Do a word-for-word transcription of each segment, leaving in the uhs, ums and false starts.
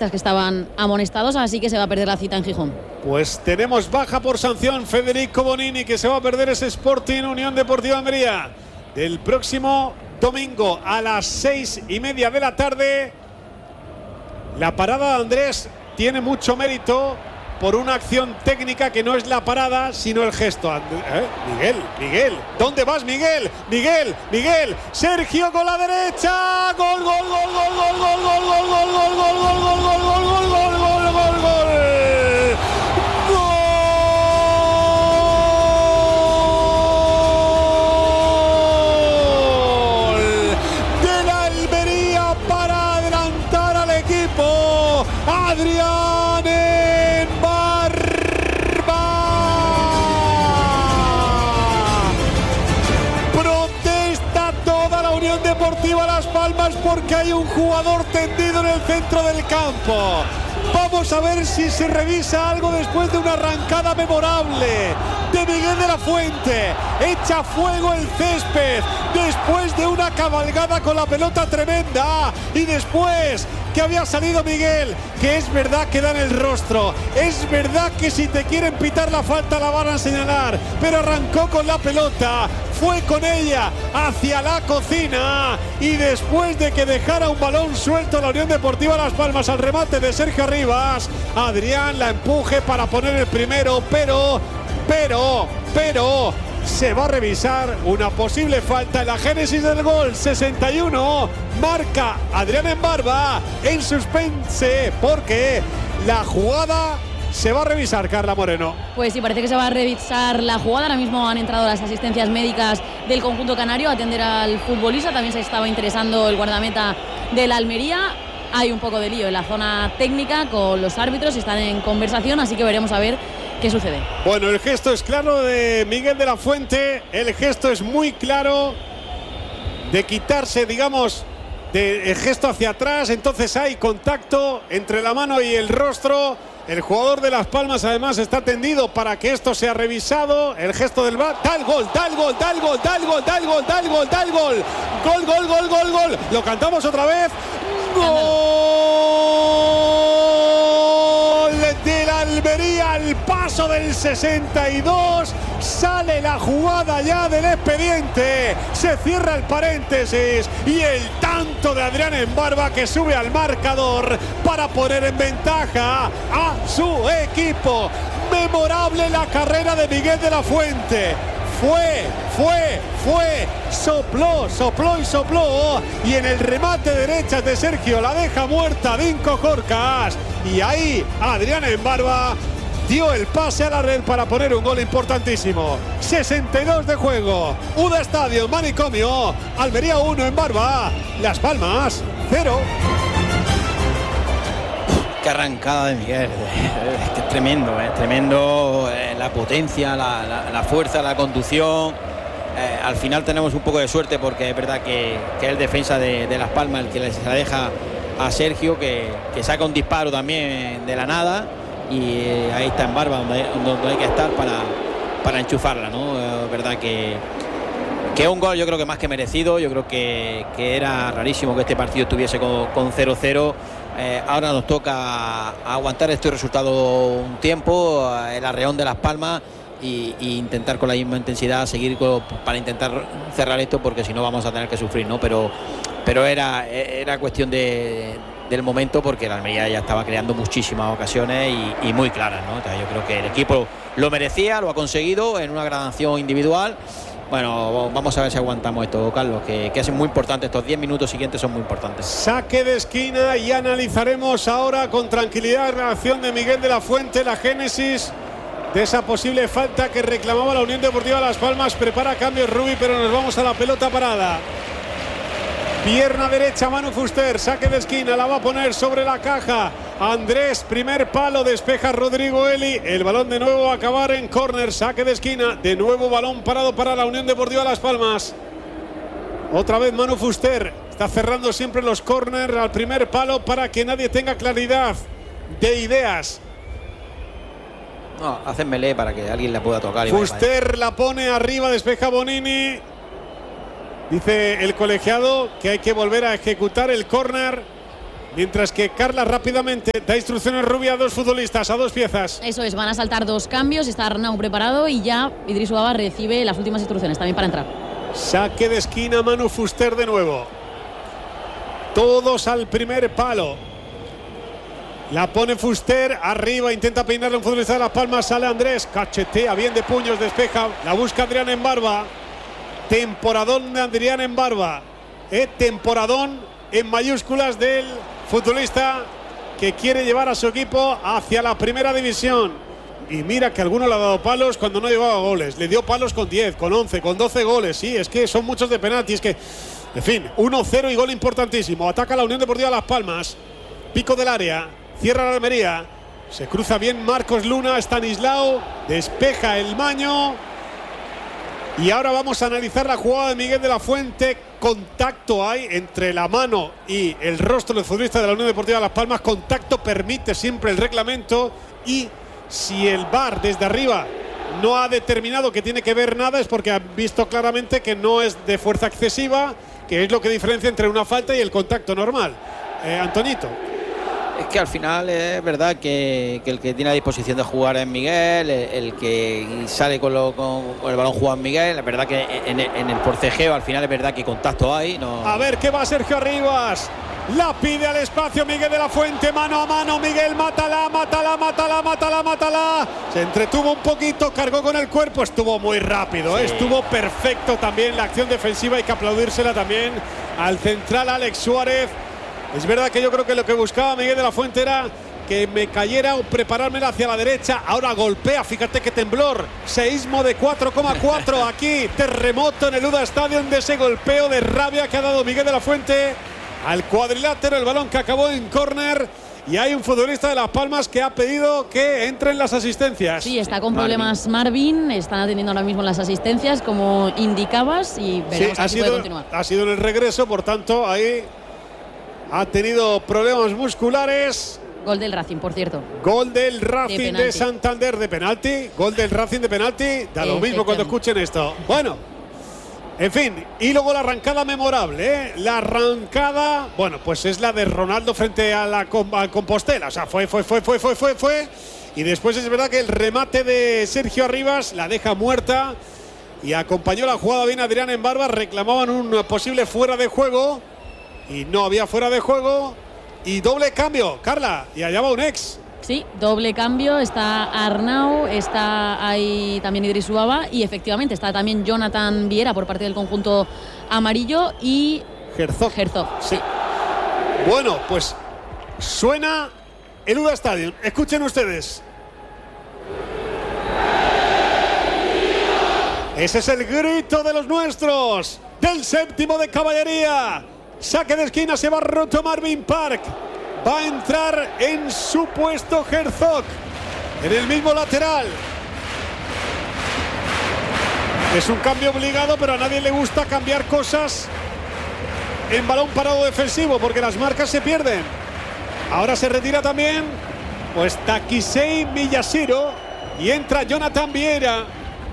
futbolistas que estaban amonestados, así que se va a perder la cita en Gijón. Pues tenemos baja por sanción Federico Bonini, que se va a perder ese Sporting Unión Deportiva Almería del próximo domingo a las seis y media de la tarde. La parada de Andrés tiene mucho mérito por una acción técnica que no es la parada, sino el gesto. ¿Eh? Miguel, Miguel, ¿dónde vas, Miguel? Miguel, Miguel, Sergio con la derecha. Gol, gol, gol, gol, gol, gol, gol, gol, gol, gol, gol, gol, gol, gol, gol, gol, gol, gol, gol, gol. De la Almería para adelantar al equipo. Adrián Embarba. Protesta toda la Unión Deportiva Las Palmas porque hay un jugador tendido en el centro del campo. Vamos a ver si se revisa algo después de una arrancada memorable de Miguel de la Fuente. Echa fuego el césped después de una cabalgada con la pelota tremenda. Y después que había salido Miguel, que es verdad que da en el rostro. Es verdad que si te quieren pitar la falta la van a señalar. Pero arrancó con la pelota, fue con ella hacia la cocina. Y después de que dejara un balón suelto la Unión Deportiva Las Palmas al remate de Sergio Rivas, Adrián la empuje para poner el primero, pero, pero, pero se va a revisar una posible falta en la génesis del gol. Sesenta y uno, marca Adrián Embarba en suspense porque la jugada se va a revisar, Carla Moreno. Pues sí, parece que se va a revisar la jugada. Ahora mismo han entrado las asistencias médicas del conjunto canario a atender al futbolista. También se estaba interesando el guardameta de la Almería. Hay un poco de lío en la zona técnica con los árbitros, están en conversación, así que veremos a ver qué sucede. Bueno, el gesto es claro de Miguel de la Fuente, el gesto es muy claro de quitarse, digamos, de, el gesto hacia atrás. Entonces hay contacto entre la mano y el rostro. El jugador de Las Palmas además está tendido para que esto sea revisado. El gesto del V A R. Da el gol, da el gol, da el gol, da el gol, da el gol, da el gol, da el gol. Gol, gol, gol, gol, gol. Lo cantamos otra vez. Gol de la Almería al paso del sesenta y dos. Sale la jugada ya del expediente. Se cierra el paréntesis. Y el tanto de Adrián Embarba que sube al marcador para poner en ventaja a su equipo. Memorable la carrera de Miguel de la Fuente. Fue, fue, fue, sopló, sopló y sopló. Y en el remate derecha de Sergio la deja muerta Dinko Jorcas. Y ahí Adrián Embarba dio el pase a la red para poner un gol importantísimo. sesenta y dos de juego. U D A Estadio, Manicomio. Almería uno, Embarba. Las Palmas cero. Qué arrancada de Miguel. Es que es tremendo, es tremendo eh, la potencia, la, la, la fuerza, la conducción. Eh, al final tenemos un poco de suerte porque es verdad que, que es el defensa de, de Las Palmas el que se la deja a Sergio, que, que saca un disparo también de la nada. Y eh, ahí está Embarba donde, donde hay que estar para, para enchufarla, ¿no? Es verdad que, que es un gol yo creo que más que merecido. Yo creo que, que era rarísimo que este partido estuviese con cero cero. Eh, ahora nos toca aguantar este resultado un tiempo, el arreón de Las Palmas, y, y intentar con la misma intensidad seguir con, para intentar cerrar esto, porque si no vamos a tener que sufrir, ¿no? Pero, pero era, era cuestión de, del momento, porque la Almería ya estaba creando muchísimas ocasiones y, y muy claras, ¿no? Entonces yo creo que el equipo lo merecía, lo ha conseguido en una gran acción individual. Bueno, vamos a ver si aguantamos esto, Carlos, que, que es muy importante. Estos diez minutos siguientes son muy importantes. Saque de esquina y analizaremos ahora con tranquilidad la acción de Miguel de la Fuente, la génesis de esa posible falta que reclamaba la Unión Deportiva Las Palmas. Prepara cambios Rubi, pero nos vamos a la pelota parada. Pierna derecha, Manu Fuster, saque de esquina, la va a poner sobre la caja. Andrés, primer palo, despeja Rodrigo Eli. El balón de nuevo a acabar en córner, saque de esquina. De nuevo balón parado para la Unión Deportiva Las Palmas. Otra vez Manu Fuster. Está cerrando siempre los córner al primer palo para que nadie tenga claridad de ideas. No, hacen melee para que alguien la pueda tocar. Fuster la pone arriba, despeja Bonini. Dice el colegiado que hay que volver a ejecutar el córner. Mientras que Carla rápidamente da instrucciones Rubia a dos futbolistas, a dos piezas. Eso es, van a saltar dos cambios, está Arnau preparado y ya Idris Ubaba recibe las últimas instrucciones también para entrar. Saque de esquina, Manu Fuster de nuevo. Todos al primer palo. La pone Fuster, arriba, intenta peinarle un futbolista de Las Palmas, sale Andrés, cachetea bien de puños, despeja, la busca Adrián Embarba. Temporadón de Adrián Embarba. Eh, temporadón en mayúsculas del futbolista que quiere llevar a su equipo hacia la primera división. Y mira que alguno le ha dado palos cuando no llevaba goles. Le dio palos con diez, con once, con doce goles. Sí, es que son muchos de penaltis. Que, en fin, uno cero y gol importantísimo. Ataca la Unión Deportiva Las Palmas. Pico del área. Cierra la Almería. Se cruza bien Marcos Luna. Estanislao. Despeja el Maño. Y ahora vamos a analizar la jugada de Miguel de la Fuente. Contacto hay entre la mano y el rostro del futbolista de la Unión Deportiva Las Palmas. Contacto permite siempre el reglamento. Y si el V A R desde arriba no ha determinado que tiene que ver nada, es porque ha visto claramente que no es de fuerza excesiva, que es lo que diferencia entre una falta y el contacto normal. Eh, Antonito. Es que al final es verdad que, que el que tiene a disposición de jugar es Miguel, el, el que sale con, lo, con, con el balón juega es Miguel. Es verdad que en, en el forcejeo al final es verdad que contacto hay. No... A ver qué va Sergio Arribas. La pide al espacio Miguel de la Fuente, mano a mano. Miguel, mátala, mátala, mátala, mátala, mátala. Se entretuvo un poquito, cargó con el cuerpo, estuvo muy rápido, sí. Estuvo perfecto también la acción defensiva, hay que aplaudírsela también al central Alex Suárez. Es verdad que yo creo que lo que buscaba Miguel de la Fuente era que me cayera o preparármela hacia la derecha. Ahora golpea, fíjate que temblor. Seísmo de cuatro coma cuatro aquí. Terremoto en el U D A Stadium de ese golpeo de rabia que ha dado Miguel de la Fuente al cuadrilátero. El balón que acabó en córner. Y hay un futbolista de Las Palmas que ha pedido que entren las asistencias. Sí, está con problemas Marvin. Marvin. Están atendiendo ahora mismo las asistencias, como indicabas. Y veremos sí, ha si sido, puede continuar. Ha sido en el regreso, por tanto, ahí ha tenido problemas musculares. Gol del Racing, por cierto. Gol del Racing de, de Santander de penalti. Gol del Racing de penalti. Da lo mismo cuando escuchen esto. Bueno, en fin. Y luego la arrancada memorable, ¿eh? La arrancada, bueno, pues es la de Ronaldo frente a la a Compostela. O sea, fue, fue, fue, fue, fue, fue, fue. Y después es verdad que el remate de Sergio Arribas la deja muerta. Y acompañó la jugada bien Adrián Embarba. Reclamaban un posible fuera de juego. Y no había fuera de juego. Y doble cambio, Carla. Y allá va un ex. Sí, doble cambio. Está Arnau, está ahí también Idris Ubaba. Y efectivamente está también Jonathan Viera por parte del conjunto amarillo. Y Herzog. Herzog. Sí. Bueno, pues suena el U D A Stadium. Escuchen ustedes. Ese es el grito de los nuestros. Del séptimo de caballería. Saque de esquina, se va roto Marvin Park. Va a entrar en su puesto Herzog. En el mismo lateral. Es un cambio obligado, pero a nadie le gusta cambiar cosas en balón parado defensivo, porque las marcas se pierden. Ahora se retira también pues Takisei Miyashiro. Y entra Jonathan Viera.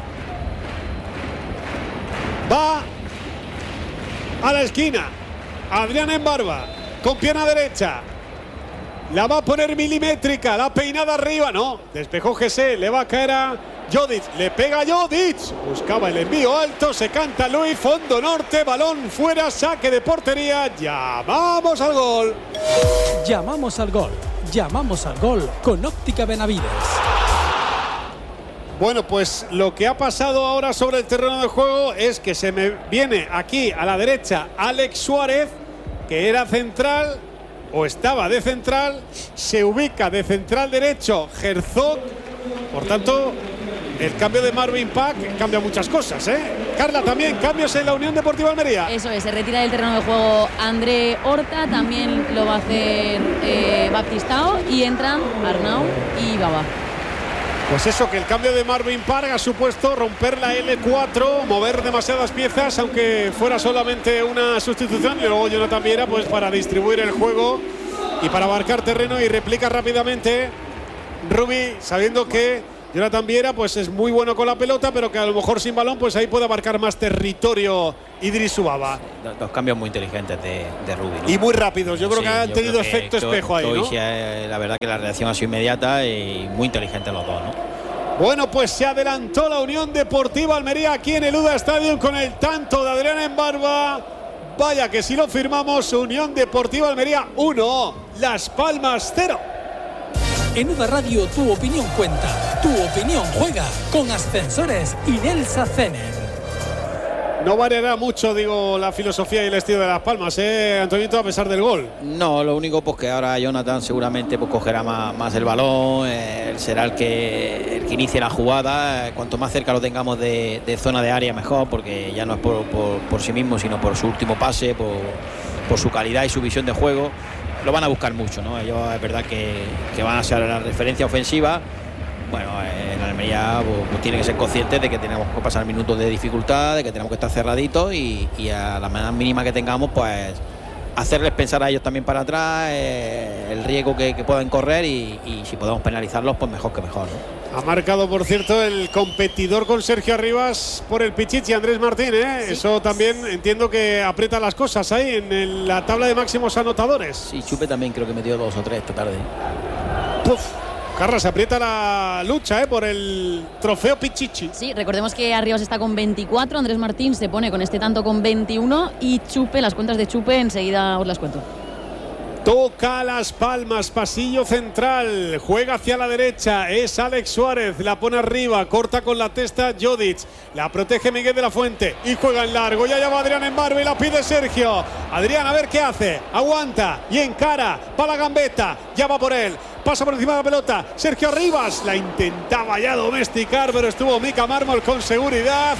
Va a la esquina. Adrián Embarba, con pierna derecha. La va a poner milimétrica, la peinada arriba, no. Despejó Gese, le va a caer a Jodic. Le pega a Jodic. Buscaba el envío alto, se canta Luis, fondo norte, balón fuera, saque de portería. Llamamos al gol. Llamamos al gol. Llamamos al gol con Óptica Benavides. Bueno, pues lo que ha pasado ahora sobre el terreno de juego es que se me viene aquí a la derecha Alex Suárez, que era central o estaba de central, se ubica de central derecho Herzog. Por tanto, el cambio de Marvin Park cambia muchas cosas, ¿eh? Carla, también cambios en la Unión Deportiva Almería. Eso es, se retira del terreno de juego André Horta, también lo va a hacer eh, Baptistao, y entran Arnau y Baba. Pues eso, que el cambio de Marvin Park ha supuesto romper la L cuatro, mover demasiadas piezas, aunque fuera solamente una sustitución. Y luego Jonathan Viera, pues para distribuir el juego y para abarcar terreno. Y replica rápidamente Rubi, sabiendo que Jonathan Viera pues es muy bueno con la pelota, pero que a lo mejor sin balón pues ahí puede abarcar más territorio Idris Ubaba. Sí, dos, dos cambios muy inteligentes de, de Rubi, ¿no? Y muy rápidos, yo creo sí, que han tenido efecto espejo ahí, ¿no? Sí, la verdad que la reacción ha sido inmediata y muy inteligente los dos, ¿no? Bueno, pues se adelantó la Unión Deportiva Almería aquí en el U D A Stadium con el tanto de Adrián Embarba. Vaya que si lo firmamos, Unión Deportiva Almería uno, Las Palmas cero. En U D A Radio tu opinión cuenta, tu opinión juega con Ascensores Inelsa Cener. No variará mucho, digo, la filosofía y el estilo de Las Palmas, ¿eh, Antonito, a pesar del gol? No, lo único pues que ahora Jonathan seguramente pues cogerá más, más el balón, eh, será el que, el que inicie la jugada, eh, cuanto más cerca lo tengamos de, de zona de área mejor, porque ya no es por, por, por sí mismo, sino por su último pase, por, por su calidad y su visión de juego. Lo van a buscar mucho, ¿no? Ellos es verdad que, que van a ser la referencia ofensiva. Bueno, en Almería pues, pues tiene que ser conscientes de que tenemos que pasar minutos de dificultad, de que tenemos que estar cerraditos y, y a la más mínima que tengamos, pues hacerles pensar a ellos también para atrás, eh, el riesgo que, que puedan correr y, y si podemos penalizarlos, pues mejor que mejor, ¿no? Ha marcado, por cierto, el competidor con Sergio Arribas por el Pichichi, Andrés Martín, ¿eh? Sí. Eso también entiendo que aprieta las cosas ahí en el, la tabla de máximos anotadores. Sí, Chupe también creo que metió dos o tres esta tarde. Puf. Carra, se aprieta la lucha, ¿eh? Por el trofeo Pichichi. Sí, recordemos que Arribas está con veinticuatro, Andrés Martín se pone con este tanto con veintiuno y Chupe, las cuentas de Chupe enseguida os las cuento. Toca Las Palmas, pasillo central, juega hacia la derecha, es Alex Suárez, la pone arriba, corta con la testa Jodic, la protege Miguel de la Fuente y juega en largo, ya llama Adrián Embarba y la pide Sergio. Adrián a ver qué hace, aguanta y encara para la gambeta, ya va por él, pasa por encima de la pelota, Sergio Arribas, la intentaba ya domesticar, pero estuvo Mica Mármol con seguridad.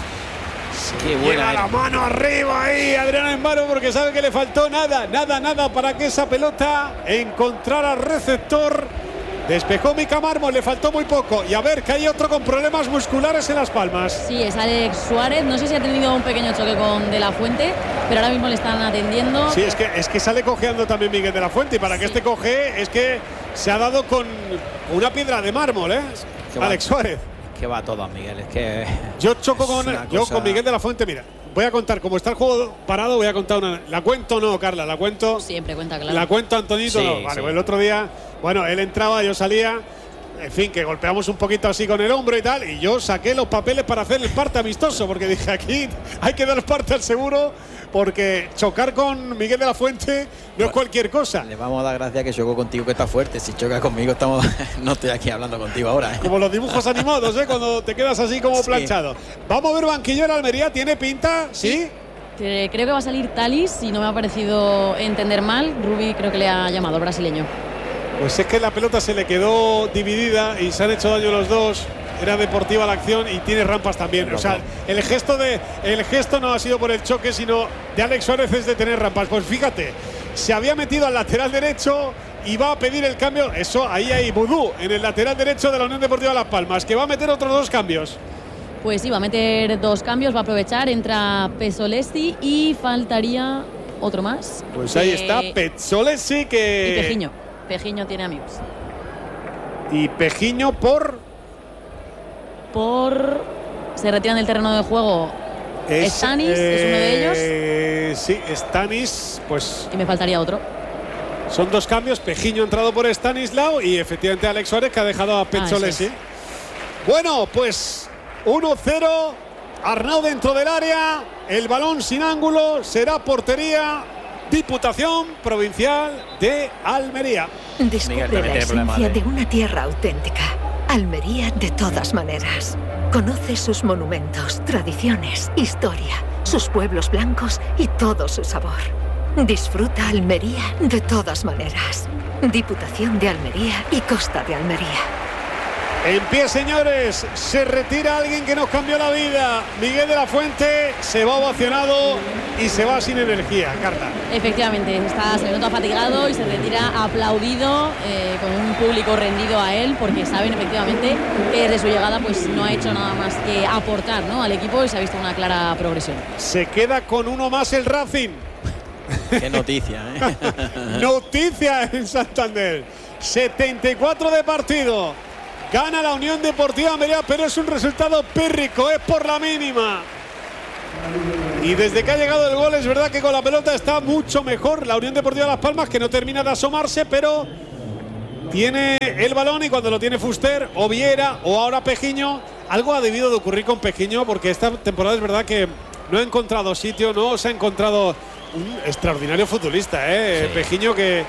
Qué buena Lleva la mano arriba ahí Adrián Embarba porque sabe que le faltó nada, nada, nada para que esa pelota encontrara receptor. Despejó Mica Mármol, le faltó muy poco. Y a ver que hay otro con problemas musculares en Las Palmas. Sí, es Alex Suárez. No sé si ha tenido un pequeño choque con De la Fuente, pero ahora mismo le están atendiendo. Sí, es que, es que sale cojeando también Miguel de la Fuente. Y para sí. que este coge es que se ha dado con una piedra de mármol, ¿eh? Alex Suárez. Que va todo, Miguel, es que yo choco con yo cosa... con Miguel de la Fuente, mira, voy a contar, como está el juego parado, voy a contar una. ¿La cuento no, Carla? ¿La cuento? Siempre cuenta, claro. ¿La cuento, Antonito? Sí, no. Vale, sí. Pues el otro día, bueno, él entraba, yo salía, en fin, que golpeamos un poquito así con el hombro y tal, y yo saqué los papeles para hacer el parte amistoso, porque dije, aquí hay que dar parte al seguro, porque chocar con Miguel de la Fuente no es cualquier cosa. Le vamos a dar gracias que chocó contigo, que está fuerte. Si choca conmigo, estamos no estoy aquí hablando contigo ahora, ¿eh? Como los dibujos animados, ¿eh? Cuando te quedas así como sí. planchado. Vamos a ver banquillo en Almería, ¿tiene pinta? ¿Sí? Creo que va a salir Talis, si no me ha parecido entender mal. Rubi creo que le ha llamado, el brasileño. Pues es que la pelota se le quedó dividida y se han hecho daño los dos. Era deportiva la acción y tiene rampas también. O sea, el gesto de el gesto no ha sido por el choque, sino de Alex Suárez es de tener rampas. Pues fíjate, se había metido al lateral derecho y va a pedir el cambio. Eso, ahí hay vudú en el lateral derecho de la Unión Deportiva Las Palmas, que va a meter otros dos cambios. Pues sí, va a meter dos cambios, va a aprovechar, entra Pesolesi y faltaría otro más. Pues ahí eh, está Pesolesi que... Y Pejiño, Pejiño tiene amigos. Y Pejiño por... por se retiran del terreno de juego. Es, Stanis eh, es uno de ellos. Sí, Stanis, pues. Y me faltaría otro. Son dos cambios. Pejiño ha entrado por Stanislao y efectivamente Alex Suárez, que ha dejado a Pezzolesi. Ah, es. Bueno, pues uno cero. Arnau dentro del área. El balón sin ángulo. Será portería. Diputación Provincial de Almería. Descubre la esencia de una tierra auténtica. Almería de todas maneras. Conoce sus monumentos, tradiciones, historia, sus pueblos blancos y todo su sabor. Disfruta Almería de todas maneras. Diputación de Almería y Costa de Almería. En pie, señores, se retira alguien que nos cambió la vida. Miguel de la Fuente se va ovacionado y se va sin energía. Carla. Efectivamente, está, se le nota fatigado y se retira aplaudido, eh, con un público rendido a él, porque saben efectivamente que desde su llegada pues no ha hecho nada más que aportar, ¿no?, al equipo, y se ha visto una clara progresión. Se queda con uno más el Racing. Qué noticia, ¿eh? Noticia en Santander. setenta y cuatro de partido. Gana la Unión Deportiva Almería, pero es un resultado pírrico, es por la mínima. Y desde que ha llegado el gol es verdad que con la pelota está mucho mejor la Unión Deportiva Las Palmas, que no termina de asomarse, pero tiene el balón, y cuando lo tiene Fuster o Viera o ahora Pejiño, algo ha debido de ocurrir con Pejiño, porque esta temporada es verdad que no ha encontrado sitio, no se ha encontrado un extraordinario futbolista, ¿eh? Sí. Pejiño que,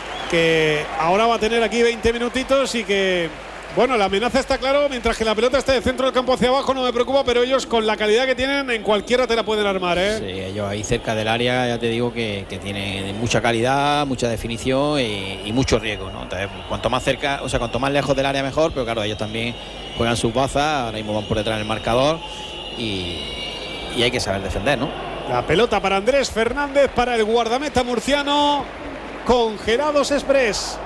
que ahora va a tener aquí veinte minutitos y que, bueno, la amenaza está claro, mientras que la pelota está de centro del campo hacia abajo no me preocupa, pero ellos con la calidad que tienen en cualquiera te la pueden armar, ¿eh? Sí, ellos ahí cerca del área ya te digo que, que tienen mucha calidad, mucha definición y, y mucho riesgo, ¿no? Entonces, cuanto más cerca, o sea, cuanto más lejos del área mejor, pero claro, ellos también juegan sus bazas, ahora mismo van por detrás del marcador y, y hay que saber defender, ¿no? La pelota para Andrés Fernández, para el guardameta murciano. Congelados Express.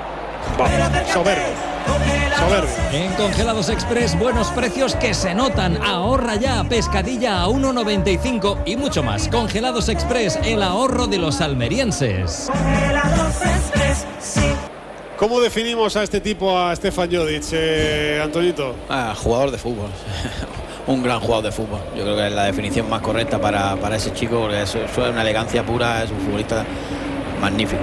Soberbio. Soberbio. En Congelados Express, buenos precios que se notan. Ahorra ya, pescadilla a uno noventa y cinco y mucho más. Congelados Express, el ahorro de los almerienses. Congelados Express, sí. ¿Cómo definimos a este tipo, a Stefan Jodic, eh, Antoñito? Ah, jugador de fútbol. Un gran jugador de fútbol. Yo creo que es la definición más correcta para, para ese chico, porque eso, eso es una elegancia pura, es un futbolista magnífico.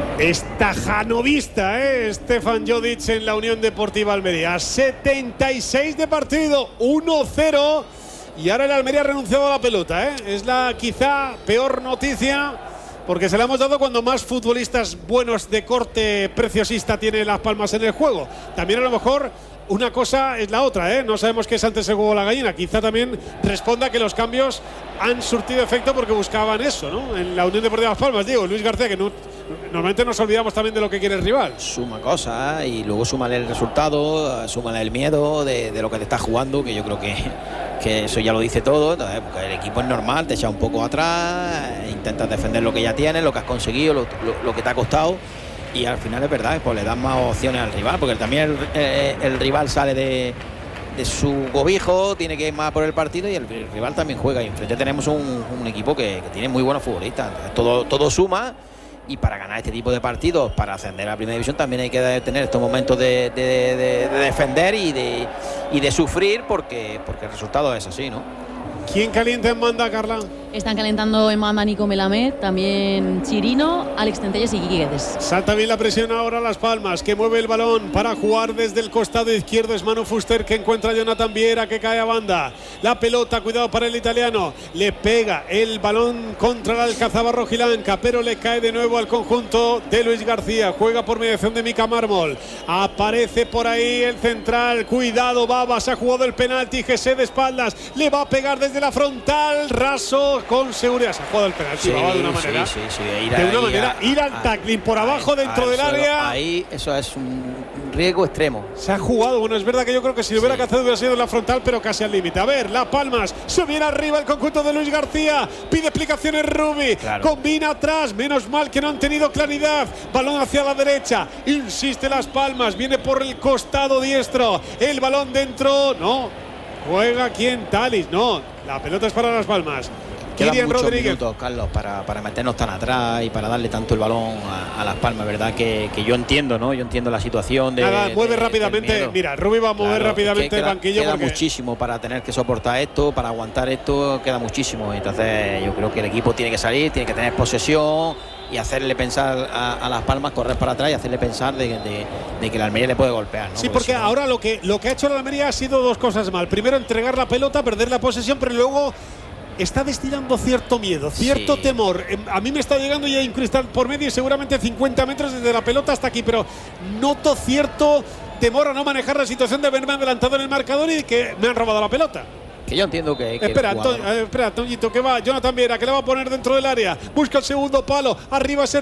Estajanovista, ¿eh? Stefan Jodic en la Unión Deportiva Almería. setenta y seis de partido, uno cero. Y ahora el Almería ha renunciado a la pelota, ¿eh? Es la quizá peor noticia, porque se la hemos dado cuando más futbolistas buenos de corte preciosista tiene Las Palmas en el juego. También a lo mejor una cosa es la otra, ¿eh? No sabemos qué es antes el huevo o la gallina. Quizá también responda que los cambios han surtido efecto porque buscaban eso, ¿no? En la Unión Deportiva Las Palmas, digo, Luis García, que no, normalmente nos olvidamos también de lo que quiere el rival. Suma cosas y luego súmale el resultado, súmale el miedo de, de lo que te estás jugando, que yo creo que, que eso ya lo dice todo. Entonces, porque el equipo es normal, te echa un poco atrás, intentas defender lo que ya tienes, lo que has conseguido, lo, lo, lo que te ha costado. Y al final es verdad, pues le dan más opciones al rival, porque también el, eh, el rival sale de, de su cobijo, tiene que ir más por el partido y el, el rival también juega. Y enfrente tenemos un, un equipo que, que tiene muy buenos futbolistas. Entonces, todo, todo suma, y para ganar este tipo de partidos, para ascender a la primera división, también hay que tener estos momentos de, de, de, de defender y de, y de sufrir, porque, porque el resultado es así, ¿no? ¿Quién calienta en banda, Carla? Están calentando en banda Nico Melamed, también Chirino, Alex Centelles y Quique Guedes. Salta bien la presión ahora Las Palmas, que mueve el balón para jugar desde el costado izquierdo. Es Manu Fuster, que encuentra a Jonathan Viera, que cae a banda. La pelota, cuidado para el italiano. Le pega el balón contra la Alcazaba rojilanca, pero le cae de nuevo al conjunto de Luis García. Juega por mediación de Mica Mármol. Aparece por ahí el central. Cuidado, Babas, ha jugado el penalti. José de espaldas, le va a pegar desde la frontal. Raso con seguridad. Se ha jugado el penalti, sí, de una manera. Sí, sí, sí. Ir a, de una manera, a, ir al a, tackling por abajo, ahí, dentro del suelo, área. Ahí, eso es un riesgo extremo. Se ha jugado. Bueno, es verdad que yo creo que si lo hubiera sí. cazado hubiera sido en la frontal, pero casi al límite. A ver, Las Palmas se viene arriba el conjunto de Luis García. Pide explicaciones Rubi. Claro. Combina atrás. Menos mal que no han tenido claridad. Balón hacia la derecha. Insiste Las Palmas. Viene por el costado diestro. El balón dentro. No. Juega quien Talis. No. La pelota es para Las Palmas. Quedan muchos Rodríguez. minutos, Carlos, para, para meternos tan atrás y para darle tanto el balón a, a Las Palmas, ¿verdad? Que, que yo entiendo, ¿no? Yo entiendo la situación de... Nada, mueve de, rápidamente. Mira, Rubí va a mover claro, rápidamente es que queda, el banquillo. Queda porque... muchísimo para tener que soportar esto, para aguantar esto, queda muchísimo. Entonces yo creo que el equipo tiene que salir, tiene que tener posesión y hacerle pensar a, a Las Palmas, correr para atrás y hacerle pensar de, de, de que la Almería le puede golpear, ¿no? Sí, porque, porque si no... ahora lo que, lo que ha hecho la Almería ha sido dos cosas mal. Primero, entregar la pelota, perder la posesión, pero luego... está destilando cierto miedo, cierto sí. temor. A mí me está llegando ya un cristal por medio y seguramente cincuenta metros desde la pelota hasta aquí, pero noto cierto temor a no manejar la situación de haberme adelantado en el marcador y que me han robado la pelota. Que yo entiendo que... que espera, Antonio, eh, espera, Toñito, que va Jonathan Viera, que le va a poner dentro del área. Busca el segundo palo, arriba ese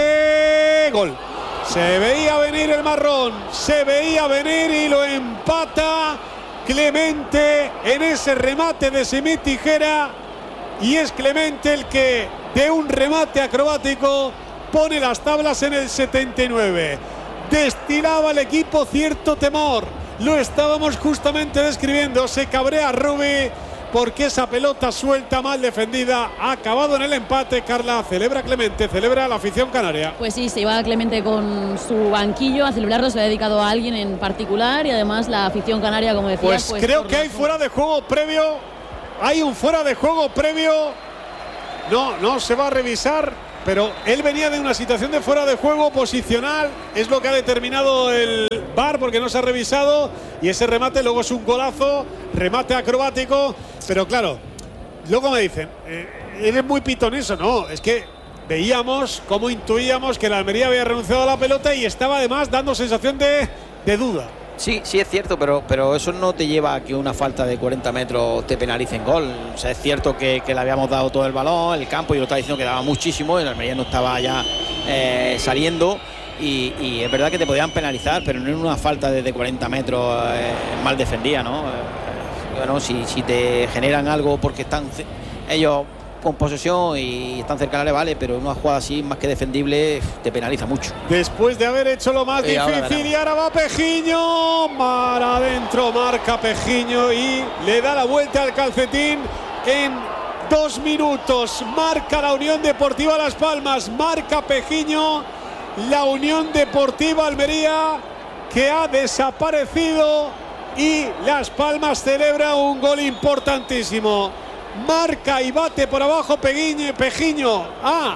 remate. Gol. Se veía venir el marrón, se veía venir y lo empata Clemente en ese remate de Simit Tijera, y es Clemente el que de un remate acrobático pone las tablas en el setenta y nueve. Destilaba el equipo cierto temor, lo estábamos justamente describiendo. Se cabrea Rubi, porque esa pelota suelta, mal defendida, ha acabado en el empate. Carla, celebra Clemente, celebra la afición canaria. Pues sí, se iba Clemente con su banquillo a celebrarlo, se lo ha dedicado a alguien en particular y además la afición canaria, como decía. Pues, pues creo que hay fuera de juego previo, hay un fuera de juego previo, no, no se va a revisar. Pero él venía de una situación de fuera de juego posicional, es lo que ha determinado el V A R porque no se ha revisado, y ese remate luego es un golazo, remate acrobático, pero claro, luego me dicen, eh, eres muy pitonizo, no, es que veíamos cómo intuíamos que la Almería había renunciado a la pelota y estaba además dando sensación de, de duda. Sí, sí es cierto, pero, pero eso no te lleva a que una falta de cuarenta metros te penalice en gol. O sea, es cierto que, que le habíamos dado todo el balón, el campo, yo lo estaba diciendo que daba muchísimo, el Almería no estaba ya eh, saliendo y, y es verdad que te podían penalizar, pero no en una falta de, de cuarenta metros eh, mal defendida, ¿no? Eh, bueno, si, si te generan algo porque están ellos con posesión y están cerca del área, vale, pero una jugada así más que defendible te penaliza mucho. Después de haber hecho lo más y difícil ahora y ahora va Pejiño, mar adentro, marca Pejiño y le da la vuelta al calcetín en dos minutos. Marca la Unión Deportiva Las Palmas, marca Pejiño, la Unión Deportiva Almería que ha desaparecido y Las Palmas celebra un gol importantísimo. Marca y bate por abajo Pejiño, Pejiño a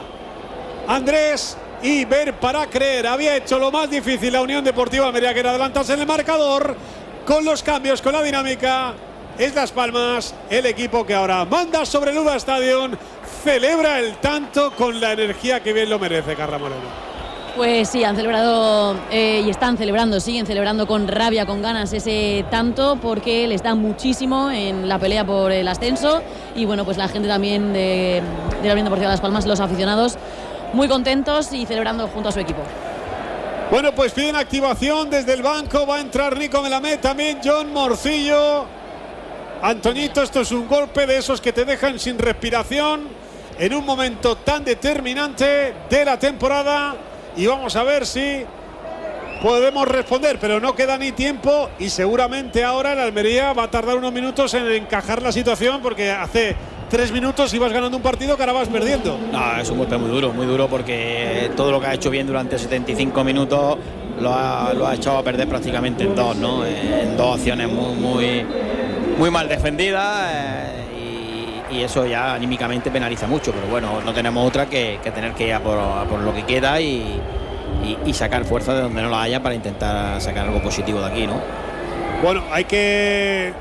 Andrés y ver para creer. Había hecho lo más difícil la Unión Deportiva Almería, que era adelantarse en el marcador. Con los cambios, con la dinámica, es Las Palmas el equipo que ahora manda sobre el Uva Stadium, celebra el tanto con la energía que bien lo merece, Carla Moreno. Pues sí, han celebrado eh, y están celebrando, siguen celebrando con rabia, con ganas ese tanto, porque les da muchísimo en la pelea por el ascenso. Y bueno, pues la gente también de, de la Unión Deportiva Las Palmas, los aficionados, muy contentos y celebrando junto a su equipo. Bueno, pues piden activación desde el banco, va a entrar Nico Melamed, también John Morcillo. Antoñito, esto es un golpe de esos que te dejan sin respiración en un momento tan determinante de la temporada. Y vamos a ver si podemos responder, pero no queda ni tiempo y seguramente ahora el Almería va a tardar unos minutos en encajar la situación, porque hace tres minutos ibas ganando un partido que ahora vas perdiendo. No, es un golpe muy duro, muy duro, porque todo lo que ha hecho bien durante setenta y cinco minutos lo ha, lo ha echado a perder prácticamente en dos, ¿no? En dos acciones muy, muy, muy mal defendidas. Eh, y eso ya anímicamente penaliza mucho, pero bueno, no tenemos otra que, que tener que ir a por, a por lo que queda y, y, y sacar fuerza de donde no la haya para intentar sacar algo positivo de aquí, ¿no? Bueno, hay que...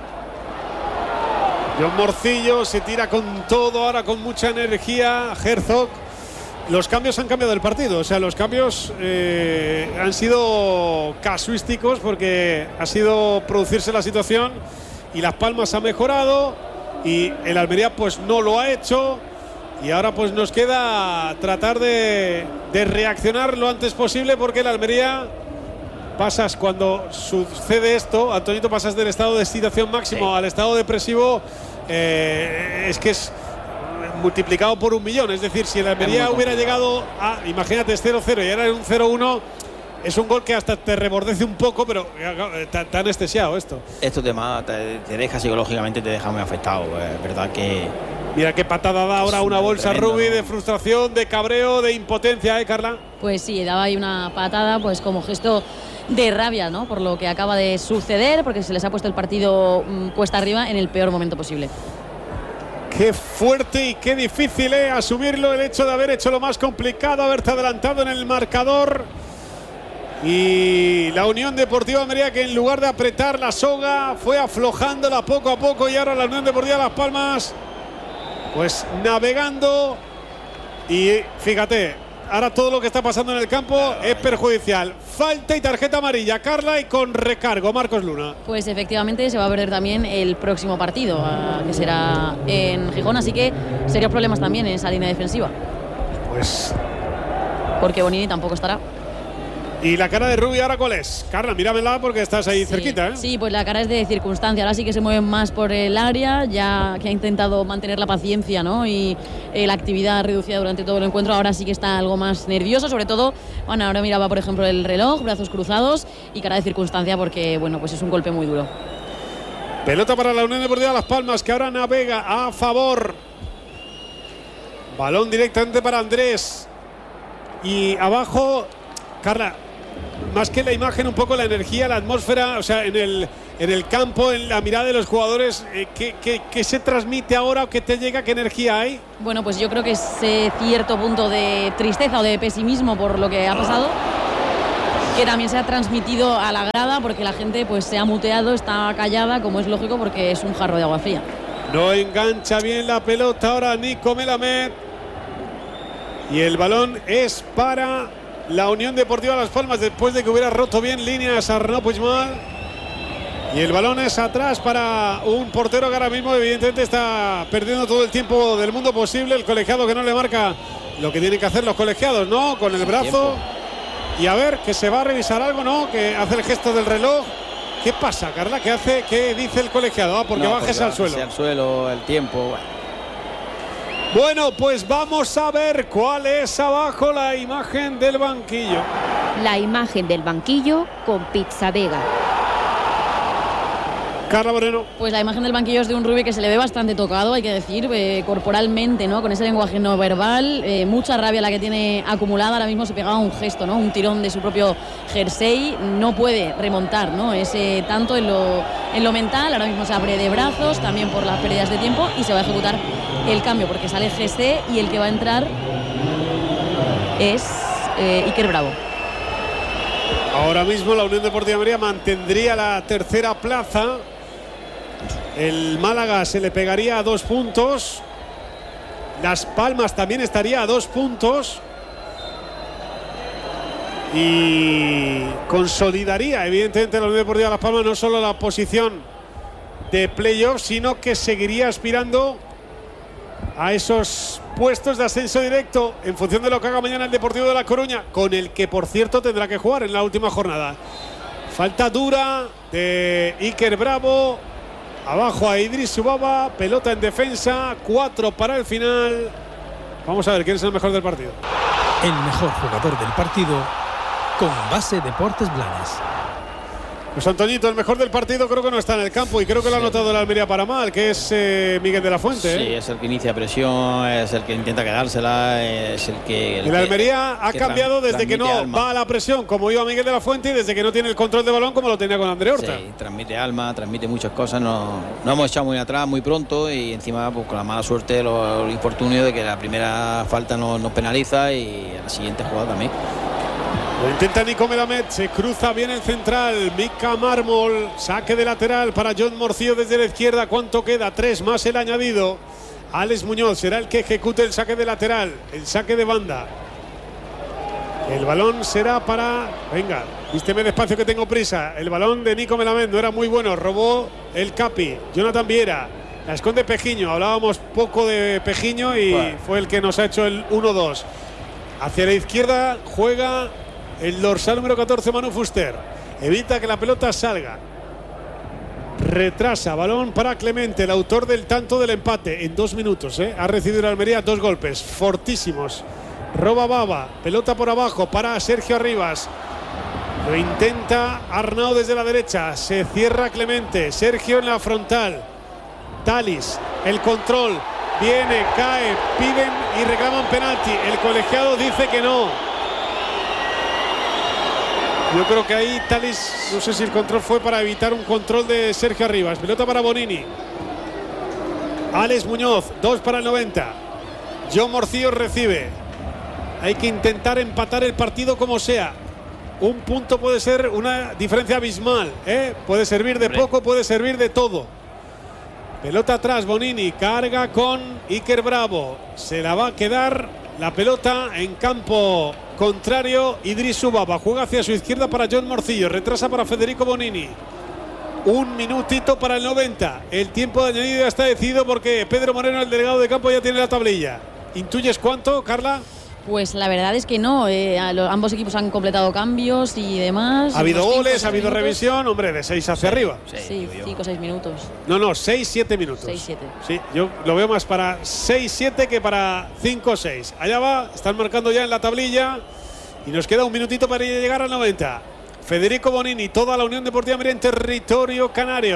John Morcillo se tira con todo, ahora con mucha energía. Herzog, los cambios han cambiado el partido, o sea, los cambios eh, han sido casuísticos porque ha sido producirse la situación y Las Palmas ha mejorado y el Almería pues no lo ha hecho, y ahora pues nos queda tratar de, de reaccionar lo antes posible, porque el Almería pasas, cuando sucede esto, Antonito, pasas del estado de excitación máximo sí. al estado depresivo, eh, es que es multiplicado por un millón. Es decir, si el Almería hubiera llegado a, imagínate, es cero cero y ahora es un cero uno, es un gol que hasta te rebordece un poco, pero te, te ha anestesiado esto. Esto te, te, te deja psicológicamente, te deja muy afectado. Es verdad que... Mira qué patada da ahora una bolsa tremendo, Rubi, ¿no? De frustración, de cabreo, de impotencia, ¿eh, Carla? Pues sí, daba ahí una patada pues como gesto de rabia, ¿no? Por lo que acaba de suceder, porque se les ha puesto el partido mmm, cuesta arriba en el peor momento posible. Qué fuerte y qué difícil, ¿eh? Asumirlo, el hecho de haber hecho lo más complicado, haberte adelantado en el marcador. Y la Unión Deportiva Almería, que en lugar de apretar la soga fue aflojándola poco a poco, y ahora la Unión Deportiva Las Palmas pues navegando. Y fíjate, ahora todo lo que está pasando en el campo es perjudicial. Falta y tarjeta amarilla, Carla, y con recargo Marcos Luna. Pues efectivamente se va a perder también el próximo partido, que será en Gijón, así que serios problemas también en esa línea defensiva. Pues porque Bonini tampoco estará. ¿Y la cara de Rubi ahora cuál es? Carla, míramela porque estás ahí sí, cerquita, ¿eh? Sí, pues la cara es de circunstancia. Ahora sí que se mueve más por el área, ya que ha intentado mantener la paciencia, ¿no? Y eh, la actividad reducida durante todo el encuentro. Ahora sí que está algo más nervioso, sobre todo, bueno, ahora miraba por ejemplo el reloj, brazos cruzados y cara de circunstancia porque, bueno, pues es un golpe muy duro. Pelota para la Unión Deportiva Las Palmas, que ahora navega a favor. Balón directamente para Andrés. Y abajo, Carla, más que la imagen, un poco la energía, la atmósfera, o sea, en el, en el campo, en la mirada de los jugadores, eh, ¿qué, qué, qué se transmite ahora o qué te llega? ¿Qué energía hay? Bueno, pues yo creo que ese cierto punto de tristeza o de pesimismo por lo que ha pasado, que también se ha transmitido a la grada, porque la gente pues se ha muteado, está callada, como es lógico, porque es un jarro de agua fría. No engancha bien la pelota ahora Nico Melamed. Y el balón es para la Unión Deportiva Las Palmas, después de que hubiera roto bien líneas Arnaud Puigmal. Y el balón es atrás para un portero que ahora mismo evidentemente está perdiendo todo el tiempo del mundo posible. El colegiado que no le marca lo que tienen que hacer los colegiados, ¿no? Con el brazo. Y a ver, que se va a revisar algo, ¿no? Que hace el gesto del reloj. ¿Qué pasa, Carla? ¿Qué hace? ¿Qué dice el colegiado? Ah, porque no, bajes porque al suelo. al suelo, el tiempo. Bueno. Bueno, pues vamos a ver cuál es abajo la imagen del banquillo. La imagen del banquillo con Pizza Vega. Carla Moreno. Pues la imagen del banquillo es de un Rubí que se le ve bastante tocado, hay que decir, eh, corporalmente, ¿no? Con ese lenguaje no verbal, eh, mucha rabia la que tiene acumulada. Ahora mismo se pegaba un gesto, ¿no? Un tirón de su propio jersey. No puede remontar, ¿no? Ese tanto en lo, en lo mental. Ahora mismo se abre de brazos, también por las pérdidas de tiempo, y se va a ejecutar el cambio, porque sale G C y el que va a entrar es eh, Iker Bravo. Ahora mismo la Unión Deportiva Almería mantendría la tercera plaza. El Málaga se le pegaría a dos puntos. Las Palmas también estaría a dos puntos. Y consolidaría evidentemente la Unión Deportiva Las Palmas no solo la posición de playoff, sino que seguiría aspirando a esos puestos de ascenso directo en función de lo que haga mañana el Deportivo de La Coruña, con el que por cierto tendrá que jugar en la última jornada. Falta dura de Iker Bravo. Abajo a Idris Subaba, pelota en defensa, cuatro para el final. Vamos a ver quién es el mejor del partido. El mejor jugador del partido con Base Deportes Blanes. Pues Antoñito, el mejor del partido creo que no está en el campo y creo que lo ha anotado el Almería para mal, que es eh, Miguel de la Fuente. Sí, ¿eh? es el que inicia presión, es el que intenta quedársela, es el que... El, el Almería que, ha que cambiado tran, desde que no alma. va a la presión como iba Miguel de la Fuente y desde que no tiene el control de balón como lo tenía con André Horta. Sí, transmite alma, transmite muchas cosas, no, no hemos echado muy atrás muy pronto y encima pues, con la mala suerte, lo, el infortunio de que la primera falta nos, nos penaliza y a la siguiente jugada también. Lo intenta Nico Melamed, se cruza bien el central, Mika Mármol, saque de lateral para John Morcillo desde la izquierda. ¿Cuánto queda? Tres más el añadido. Alex Muñoz será el que ejecute el saque de lateral, el saque de banda. El balón será para... Venga, vísteme despacio que tengo prisa. El balón de Nico Melamed no era muy bueno, robó el Capi, Jonathan Viera. La esconde Pejiño, hablábamos poco de Pejiño y bueno, fue el que nos ha hecho el uno dos. Hacia la izquierda juega el dorsal número catorce, Manu Fuster. Evita que la pelota salga. Retrasa, balón para Clemente, el autor del tanto del empate. En dos minutos, ¿eh? Ha recibido el Almería dos golpes fortísimos. Roba Baba, pelota por abajo para Sergio Arribas. Lo intenta Arnau desde la derecha. Se cierra Clemente. Sergio en la frontal. Talis, el control. Viene, cae, piden y reclaman penalti. El colegiado dice que no. Yo creo que ahí Talis, no sé si el control fue para evitar un control de Sergio Arribas. Pelota para Bonini. Alex Muñoz, dos para el noventa. John Morcillo recibe. Hay que intentar empatar el partido como sea. Un punto puede ser una diferencia abismal, ¿eh? Puede servir de poco, puede servir de todo. Pelota atrás, Bonini, carga con Iker Bravo. Se la va a quedar la pelota en campo contrario. Idris Subaba juega hacia su izquierda para John Morcillo, retrasa para Federico Bonini. Un minutito para el noventa. El tiempo de añadido ya está decidido porque Pedro Moreno, el delegado de campo, ya tiene la tablilla. ¿Intuyes cuánto, Carla? Pues la verdad es que no, eh, a lo, ambos equipos han completado cambios y demás. Ha habido cinco, goles, ha habido minutos. revisión, hombre, de seis hacia sí, arriba. Sí, cinco o seis minutos. No, no, seis siete minutos. seis siete. Sí, yo lo veo más para seis siete que para cinco seis. Allá va, están marcando ya en la tablilla y nos queda un minutito para llegar al noventa. Federico Bonini, toda la Unión Deportiva Almería en territorio canario.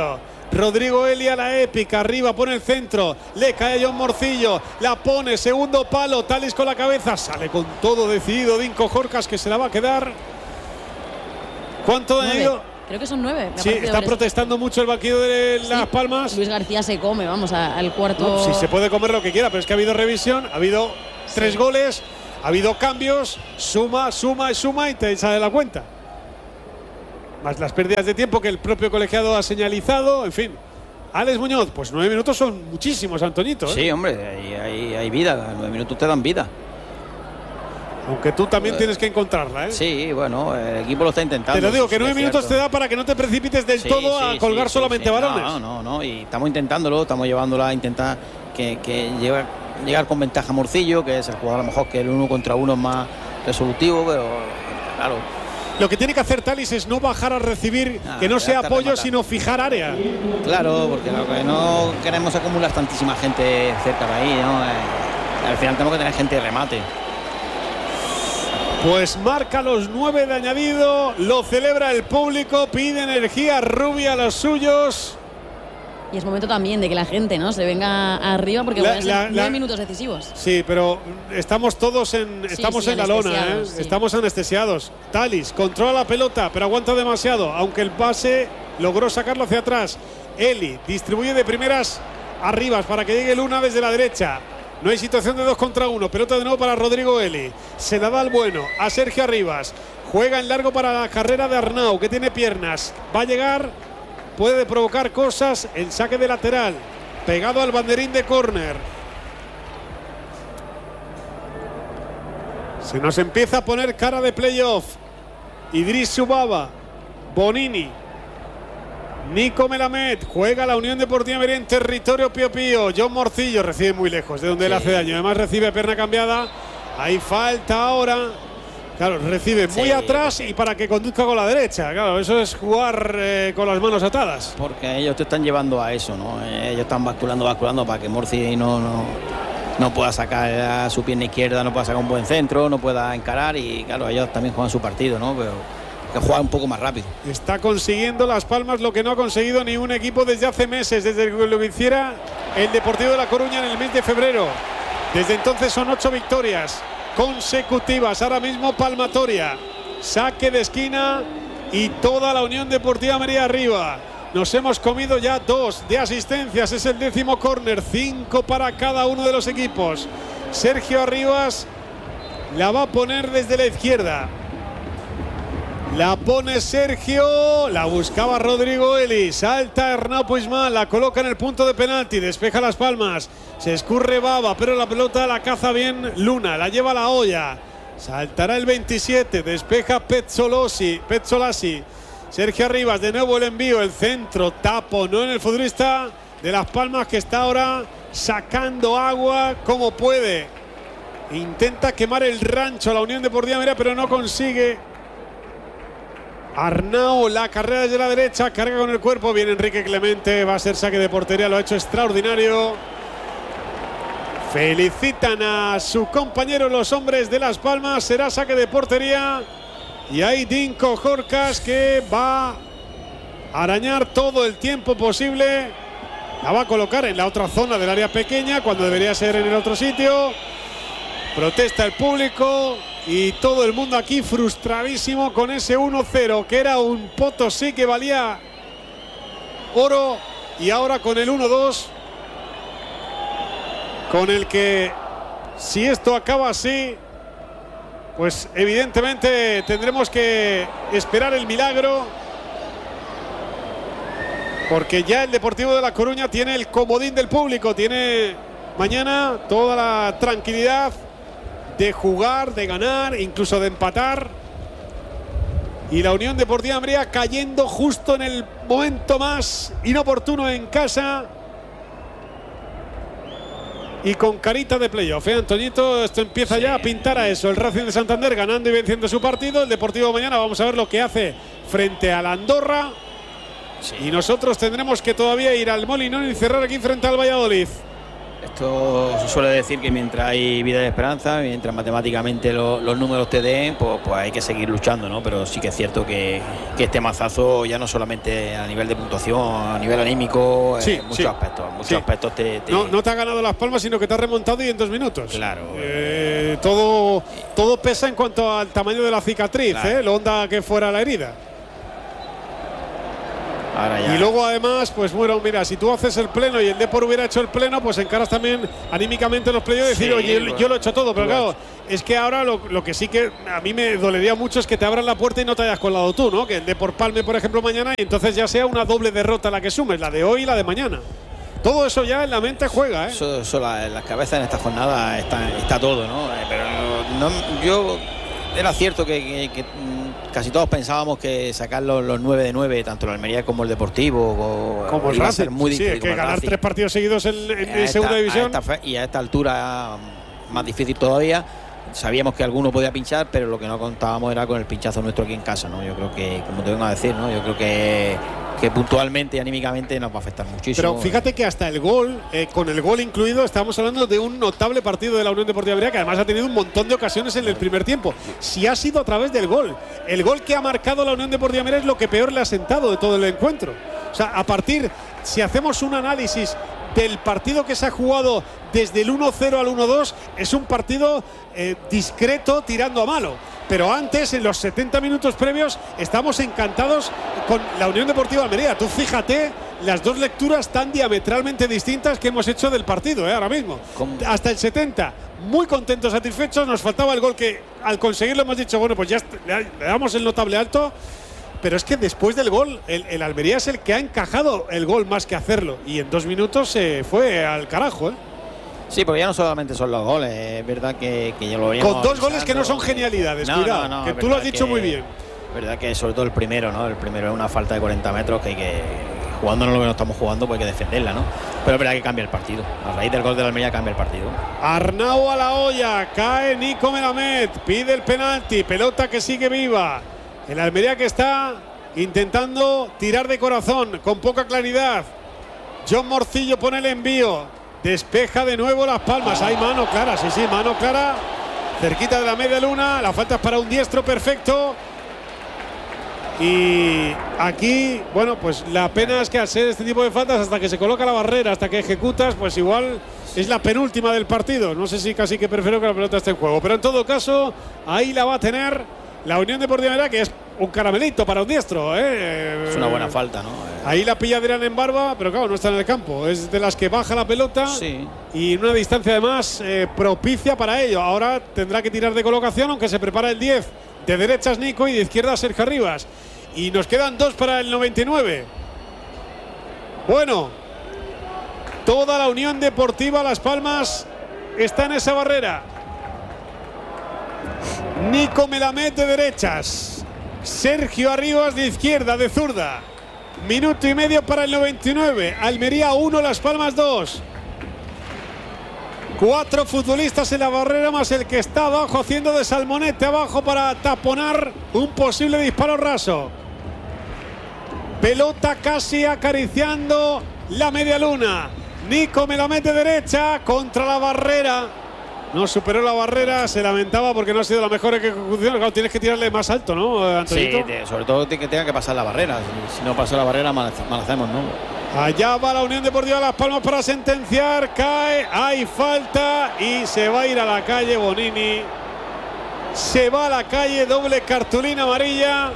Rodrigo Eli a la épica, arriba pone el centro, le cae a John Morcillo, la pone, segundo palo, Talis con la cabeza, sale con todo decidido Dinko Jorcas, que se la va a quedar. ¿Cuánto ha añadido? Creo que son nueve. Sí, está protestando mucho el banquillo de Las sí, Palmas. Luis García se come, vamos, a, al cuarto. No, sí, se puede comer lo que quiera, pero es que ha habido revisión, ha habido sí. tres goles, ha habido cambios, suma, suma y suma y te sale la cuenta. Más las pérdidas de tiempo que el propio colegiado ha señalizado, en fin. Alex Muñoz, pues nueve minutos son muchísimos, Antoñito, ¿eh? Sí, hombre, hay, hay, hay vida, nueve minutos te dan vida. Aunque tú también eh, tienes que encontrarla, ¿eh? Sí, bueno, el equipo lo está intentando. Te lo digo, que nueve minutos te da para que no te precipites del sí, todo sí, a colgar sí, solamente sí, balones. No, no, no, y estamos intentándolo, estamos llevándola a intentar que, que llegar, llegar con ventaja a Morcillo, que es el jugador a lo mejor que el uno contra uno es más resolutivo, pero claro. Lo que tiene que hacer Talis es no bajar a recibir, ah, que no sea apoyo, sino fijar área. Claro, porque lo que no queremos acumular tantísima gente cerca de ahí, ¿no? Eh, al final tenemos que tener gente de remate. Pues marca los nueve de añadido, lo celebra el público, pide energía rubia a los suyos. Y es momento también de que la gente, ¿no?, se venga arriba porque la, van a ser la, nueve la, minutos decisivos. Sí, pero estamos todos en, sí, estamos sí, en la lona, ¿eh? Sí. Estamos anestesiados. Talis controla la pelota, pero aguanta demasiado, aunque el pase logró sacarlo hacia atrás. Eli distribuye de primeras arriba para que llegue Luna desde la derecha. No hay situación de dos contra uno. Pelota de nuevo para Rodrigo Eli. Se la da al bueno a Sergio Arribas. Juega en largo para la carrera de Arnau, que tiene piernas. Va a llegar, puede provocar cosas. El saque de lateral, pegado al banderín de córner. Se nos empieza a poner cara de playoff. Idris Subaba, Bonini, Nico Melamed, juega la Unión Deportiva Almería en territorio Pío Pío. John Morcillo recibe muy lejos de donde sí. le hace daño. Además recibe pierna cambiada. Hay falta ahora. Claro, recibe muy sí, atrás y para que conduzca con la derecha. Claro, eso es jugar eh, con las manos atadas. Porque ellos te están llevando a eso, ¿no? Ellos están basculando, basculando para que Morci no, no, no pueda sacar a su pierna izquierda, no pueda sacar un buen centro, no pueda encarar. Y claro, ellos también juegan su partido, ¿no? Pero que juega un poco más rápido. Está consiguiendo Las Palmas lo que no ha conseguido ni un equipo desde hace meses, desde lo que hiciera el Deportivo de La Coruña en el mes de febrero. Desde entonces son ocho victorias consecutivas. Ahora mismo palmatoria, saque de esquina y toda la Unión Deportiva Almería arriba. Nos hemos comido ya dos de asistencias, es el décimo córner, cinco para cada uno de los equipos. Sergio Arribas la va a poner desde la izquierda. La pone Sergio, la buscaba Rodrigo Eli, salta Arnau Puigmal, la coloca en el punto de penalti, despeja Las Palmas, se escurre Baba, pero la pelota la caza bien Luna, la lleva a la olla, saltará el veintisiete, despeja Pezzolossi, Pezzolasi, Sergio Arribas, de nuevo el envío, el centro, tapo, no en el futbolista de Las Palmas que está ahora sacando agua como puede, intenta quemar el rancho a la Unión Deportiva Almería, pero no consigue. Arnau, la carrera desde la derecha, carga con el cuerpo, viene Enrique Clemente, va a ser saque de portería, lo ha hecho extraordinario. Felicitan a su compañero los hombres de Las Palmas, será saque de portería. Y hay Dinko Jorcas que va a arañar todo el tiempo posible. La va a colocar en la otra zona del área pequeña, cuando debería ser en el otro sitio. Protesta el público. Y todo el mundo aquí frustradísimo con ese uno cero, que era un Potosí que valía oro. Y ahora con el uno dos, con el que, si esto acaba así, pues evidentemente tendremos que esperar el milagro. Porque ya el Deportivo de La Coruña tiene el comodín del público. Tiene mañana toda la tranquilidad de jugar, de ganar, incluso de empatar. Y la Unión Deportiva Almería cayendo justo en el momento más inoportuno en casa. Y con carita de playoff, ¿eh, Antoñito? Esto empieza sí. ya a pintar a eso. El Racing de Santander ganando y venciendo su partido. El Deportivo mañana vamos a ver lo que hace frente a la Andorra. Sí. Y nosotros tendremos que todavía ir al Molinón y cerrar aquí frente al Valladolid. Esto se suele decir que mientras hay vida y esperanza, mientras matemáticamente lo, los números te den, pues, pues hay que seguir luchando, ¿no? Pero sí que es cierto que, que este mazazo ya no solamente a nivel de puntuación, a nivel anímico, sí, eh, muchos sí. aspectos, muchos sí. aspectos te, te... No, no te ha ganado Las Palmas, sino que te ha remontado y en dos minutos. Claro. Eh, todo, todo pesa en cuanto al tamaño de la cicatriz, claro. ¿eh? Lo honda que fuera la herida. Ahora ya. Y luego además, pues bueno, mira, si tú haces el pleno y el Depor hubiera hecho el pleno, pues encaras también anímicamente los playoffs y decir, sí, oye, lo, yo lo he hecho todo, pero claro, es que ahora lo, lo que sí que a mí me dolería mucho es que te abran la puerta y no te hayas colado tú, ¿no? Que el Depor palme, por ejemplo, mañana y entonces ya sea una doble derrota la que sumes, la de hoy y la de mañana. Todo eso ya en la mente juega, ¿eh? Eso, eso la, en las cabezas en esta jornada está, está todo, ¿no? Eh, pero no, yo era cierto que, que, que casi todos pensábamos que sacar los, los nueve de nueve, tanto el Almería como el Deportivo, o, como el Racing, muy difícil. Sí, es que ganar Racing. tres partidos seguidos en, en, en segunda división. A esta, y a esta altura más difícil todavía. Sabíamos que alguno podía pinchar, pero lo que no contábamos era con el pinchazo nuestro aquí en casa, ¿no? Yo creo que, como te vengo a decir, ¿no? Yo creo que, que puntualmente y anímicamente nos va a afectar muchísimo. Pero fíjate que hasta el gol, eh, con el gol incluido, estamos hablando de un notable partido de la Unión Deportiva Almería, que además ha tenido un montón de ocasiones en el primer tiempo. Si ha sido a través del gol. El gol que ha marcado la Unión Deportiva Almería es lo que peor le ha sentado de todo el encuentro. O sea, a partir, si hacemos un análisis del partido que se ha jugado desde el uno cero al uno dos, es un partido eh, discreto tirando a malo. Pero antes, en los setenta minutos previos, estamos encantados con la Unión Deportiva Almería. Tú fíjate las dos lecturas tan diametralmente distintas que hemos hecho del partido, ¿eh? Ahora mismo. ¿Cómo? Hasta el setenta, muy contentos, satisfechos. Nos faltaba el gol que al conseguirlo hemos dicho, bueno, pues ya le damos el notable alto. Pero es que después del gol, el, el Almería es el que ha encajado el gol más que hacerlo. Y en dos minutos se fue al carajo, ¿eh? Sí, porque ya no solamente son los goles, es verdad que, que ya lo veíamos. Con dos goles que no son genialidades, no, cuidado, no, no, que tú lo has dicho que, muy bien. Verdad que sobre todo el primero, ¿no? El primero es una falta de cuarenta metros que hay que, jugándonos lo que no estamos jugando, pues hay que defenderla, ¿no? Pero es verdad que cambia el partido. A raíz del gol de la Almería cambia el partido. Arnau a la olla, cae Nico Melamed, pide el penalti, pelota que sigue viva. El Almería que está intentando tirar de corazón, con poca claridad. John Morcillo pone el envío. Despeja de nuevo Las Palmas. Hay mano clara, sí, sí, mano clara. Cerquita de la media luna. La falta es para un diestro perfecto. Y aquí, bueno, pues la pena es que al ser este tipo de faltas, hasta que se coloca la barrera, hasta que ejecutas, pues igual es la penúltima del partido. No sé si casi que prefiero que la pelota esté en juego. Pero en todo caso, ahí la va a tener la Unión Deportiva Almería, que es un caramelito para un diestro, ¿eh? Es una buena falta, ¿no? Ahí la pilla Adrián en barba, pero claro, no está en el campo. Es de las que baja la pelota, sí. Y en una distancia además eh, propicia para ello. Ahora tendrá que tirar de colocación, aunque se prepara el diez. De derechas Nico y de izquierda Sergio Arribas. Y nos quedan dos para el noventa y nueve. Bueno, toda la Unión Deportiva Las Palmas está en esa barrera. Nico Melamed de derechas, Sergio Arribas de izquierda, de zurda. Minuto y medio para el noventa y nueve. Almería uno, Las Palmas dos. Cuatro futbolistas en la barrera, más el que está abajo haciendo de salmonete abajo para taponar un posible disparo raso. Pelota casi acariciando la media luna. Nico Melamed de derecha contra la barrera. No superó la barrera, se lamentaba porque no ha sido la mejor ejecución. Claro, tienes que tirarle más alto, ¿no, Antonito? Sí, de, sobre todo que tenga que pasar la barrera. Si, si no pasa la barrera, mal, mal hacemos, ¿no? Allá va la Unión Deportiva Las Palmas para sentenciar. Cae, hay falta y se va a ir a la calle Bonini. Se va a la calle, doble cartulina amarilla.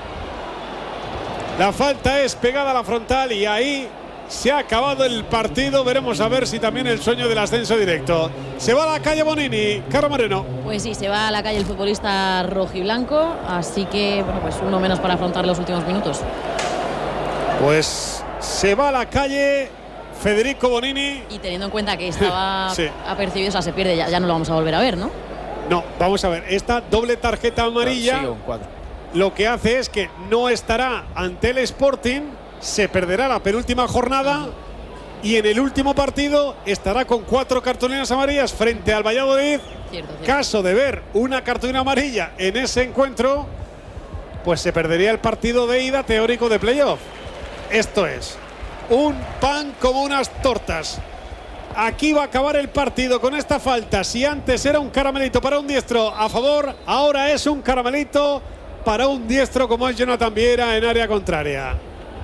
La falta es pegada a la frontal y ahí se ha acabado el partido. Veremos a ver si también el sueño del ascenso directo. Se va a la calle Bonini. Carlos Moreno. Pues sí, se va a la calle el futbolista rojiblanco. Así que, bueno, pues uno menos para afrontar los últimos minutos. Pues se va a la calle Federico Bonini. Y teniendo en cuenta que estaba sí. apercibido, o sea, se pierde, ya, ya no lo vamos a volver a ver, ¿no? No, vamos a ver. Esta doble tarjeta amarilla sí, un cuadro. Lo que hace es que no estará ante el Sporting. Se perderá la penúltima jornada y en el último partido estará con cuatro cartulinas amarillas frente al Valladolid. Cierto, cierto. Caso de ver una cartulina amarilla en ese encuentro, pues se perdería el partido de ida teórico de playoff. Esto es un pan como unas tortas. Aquí va a acabar el partido con esta falta. Si antes era un caramelito para un diestro a favor, ahora es un caramelito para un diestro como es Jonathan Viera en área contraria.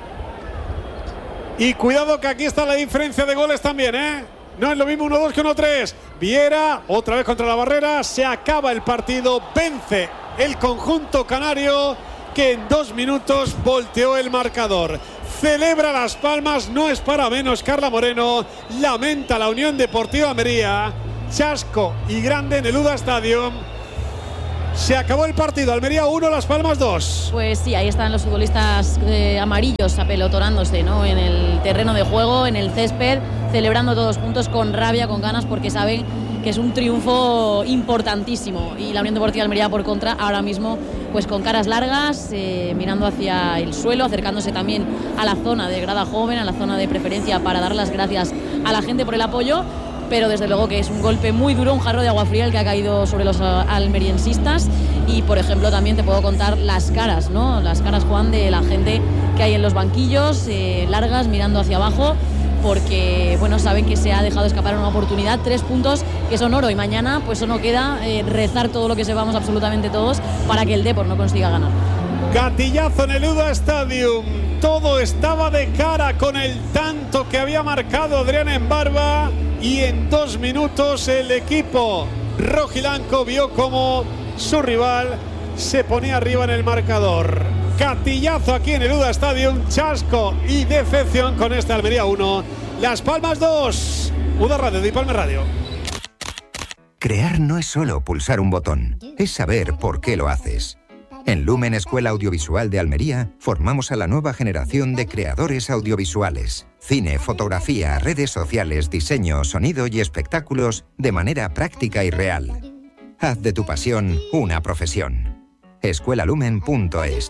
Y cuidado que aquí está la diferencia de goles también, ¿eh? No es lo mismo uno dos que uno tres. Viera, otra vez contra la barrera. Se acaba el partido. Vence el conjunto canario, que en dos minutos volteó el marcador. Celebra Las Palmas, no es para menos Carla Moreno. Lamenta la Unión Deportiva Almería. Chasco y grande en el Uda Stadium. Se acabó el partido. Almería uno, Las Palmas dos. Pues sí, ahí están los futbolistas eh, amarillos apelotonándose, ¿no? En el terreno de juego, en el césped, celebrando todos juntos con rabia, con ganas, porque saben que es un triunfo importantísimo. Y la Unión Deportiva Almería, por contra, ahora mismo pues con caras largas, eh, mirando hacia el suelo, acercándose también a la zona de grada joven, a la zona de preferencia, para dar las gracias a la gente por el apoyo. Pero desde luego que es un golpe muy duro, un jarro de agua fría el que ha caído sobre los almeriensistas. Y por ejemplo también te puedo contar las caras, ¿no? Las caras, Juan, de la gente que hay en los banquillos, eh, largas, mirando hacia abajo, porque bueno, saben que se ha dejado escapar una oportunidad, tres puntos que son oro, y mañana pues solo queda eh, rezar todo lo que sepamos absolutamente todos para que el Depor no consiga ganar. Gatillazo en el Uda Stadium. Todo estaba de cara con el tanto que había marcado Adrián Embarba, y en dos minutos el equipo rojilanco vio como su rival se ponía arriba en el marcador. Gatillazo aquí en el Uda Stadium. Chasco y decepción con este Almería uno, Las Palmas dos. Uda Radio, Di Palma Radio. Crear no es solo pulsar un botón, es saber por qué lo haces. En Lumen Escuela Audiovisual de Almería formamos a la nueva generación de creadores audiovisuales. Cine, fotografía, redes sociales, diseño, sonido y espectáculos de manera práctica y real. Haz de tu pasión una profesión. escuela lumen punto es.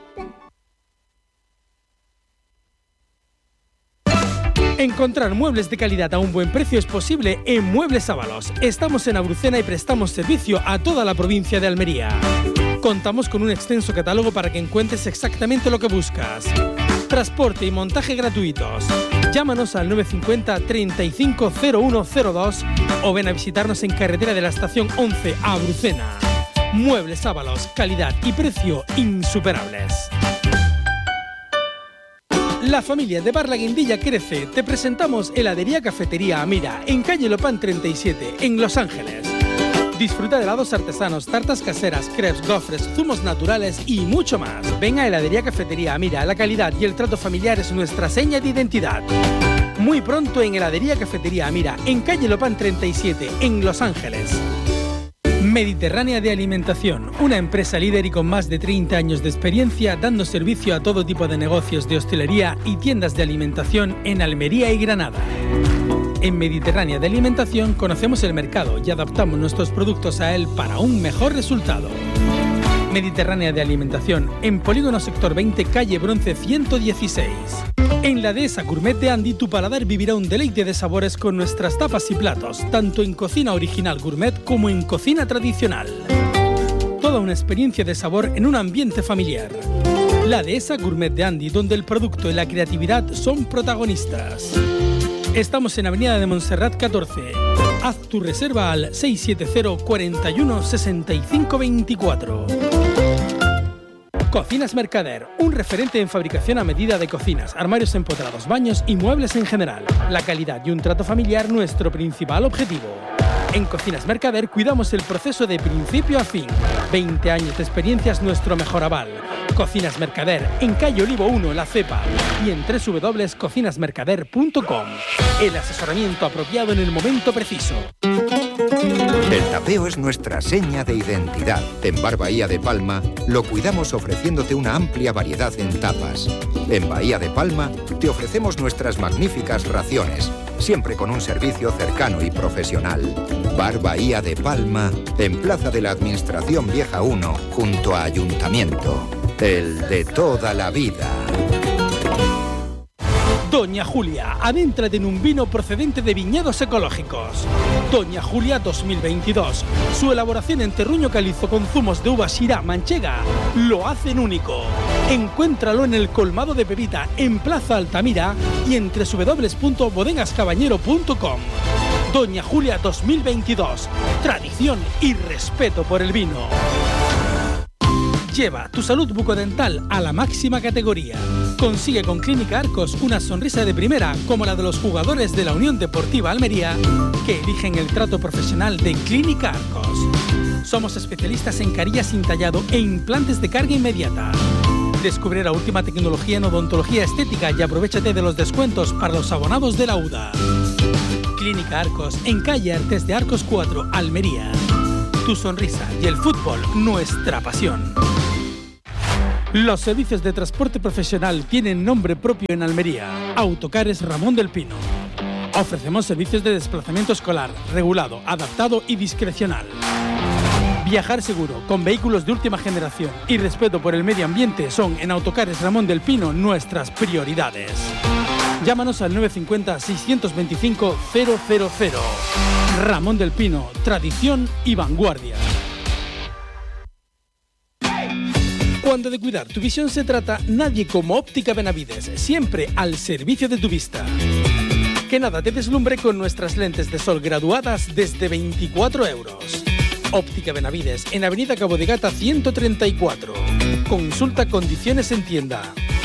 Encontrar muebles de calidad a un buen precio es posible en Muebles Ábalos. Estamos en Abrucena y prestamos servicio a toda la provincia de Almería. Contamos con un extenso catálogo para que encuentres exactamente lo que buscas. Transporte y montaje gratuitos. Llámanos al nueve cinco cero, treinta y cinco, cero uno cero dos o ven a visitarnos en carretera de la estación once a Abrucena. Muebles Ábalos, calidad y precio insuperables. La familia de Bar La Guindilla crece. Te presentamos Heladería Cafetería Amira, en calle Lopán treinta y siete, en Los Ángeles. Disfruta de helados artesanos, tartas caseras, crepes, gofres, zumos naturales y mucho más. Ven a Heladería Cafetería Amira, la calidad y el trato familiar es nuestra seña de identidad. Muy pronto en Heladería Cafetería Amira, en calle Lopán treinta y siete, en Los Ángeles. Mediterránea de Alimentación, una empresa líder y con más de treinta años de experiencia dando servicio a todo tipo de negocios de hostelería y tiendas de alimentación en Almería y Granada. En Mediterránea de Alimentación conocemos el mercado y adaptamos nuestros productos a él para un mejor resultado. Mediterránea de Alimentación, en Polígono Sector veinte, calle Bronce ciento dieciséis. En la Dehesa Gourmet de Andy, tu paladar vivirá un deleite de sabores con nuestras tapas y platos, tanto en cocina original gourmet como en cocina tradicional. Toda una experiencia de sabor en un ambiente familiar. La Dehesa Gourmet de Andy, donde el producto y la creatividad son protagonistas. Estamos en Avenida de Montserrat catorce. Haz tu reserva al seis siete cero, cuatro uno, seis cinco dos cuatro. Cocinas Mercader, un referente en fabricación a medida de cocinas, armarios empotrados, baños y muebles en general. La calidad y un trato familiar, nuestro principal objetivo. En Cocinas Mercader cuidamos el proceso de principio a fin. veinte años de experiencia es nuestro mejor aval. Cocinas Mercader, en calle Olivo uno, La Cepa, y en doble u doble u doble u punto cocinas mercader punto com. El asesoramiento apropiado en el momento preciso. El tapeo es nuestra seña de identidad. En Bar Bahía de Palma lo cuidamos ofreciéndote una amplia variedad en tapas. En Bahía de Palma te ofrecemos nuestras magníficas raciones, siempre con un servicio cercano y profesional. Bar Bahía de Palma, en Plaza de la Administración Vieja uno, junto a Ayuntamiento. El de toda la vida. Doña Julia, adéntrate en un vino procedente de viñedos ecológicos. Doña Julia dos mil veintidós. Su elaboración en terruño calizo con zumos de uva Syrah manchega lo hacen único. Encuéntralo en el colmado de Pepita, en Plaza Altamira y en doble u doble u doble u punto bodegas cabañero punto com. Doña Julia dos mil veintidós. Tradición y respeto por el vino. Lleva tu salud bucodental a la máxima categoría. Consigue con Clínica Arcos una sonrisa de primera como la de los jugadores de la Unión Deportiva Almería que eligen el trato profesional de Clínica Arcos. Somos especialistas en carillas sin tallado e implantes de carga inmediata. Descubre la última tecnología en odontología estética y aprovéchate de los descuentos para los abonados de la U D A. Clínica Arcos, en calle Artes de Arcos cuatro, Almería. Tu sonrisa y el fútbol, nuestra pasión. Los servicios de transporte profesional tienen nombre propio en Almería. Autocares Ramón del Pino. Ofrecemos servicios de desplazamiento escolar, regulado, adaptado y discrecional. Viajar seguro, con vehículos de última generación y respeto por el medio ambiente son en Autocares Ramón del Pino nuestras prioridades. Llámanos al nueve cinco cero, seis dos cinco, cero cero cero. Ramón del Pino, tradición y vanguardia. Cuando de cuidar tu visión se trata, nadie como Óptica Benavides, siempre al servicio de tu vista. Que nada te deslumbre con nuestras lentes de sol graduadas desde veinticuatro euros. Óptica Benavides, en Avenida Cabo de Gata ciento treinta y cuatro. Consulta condiciones en tienda.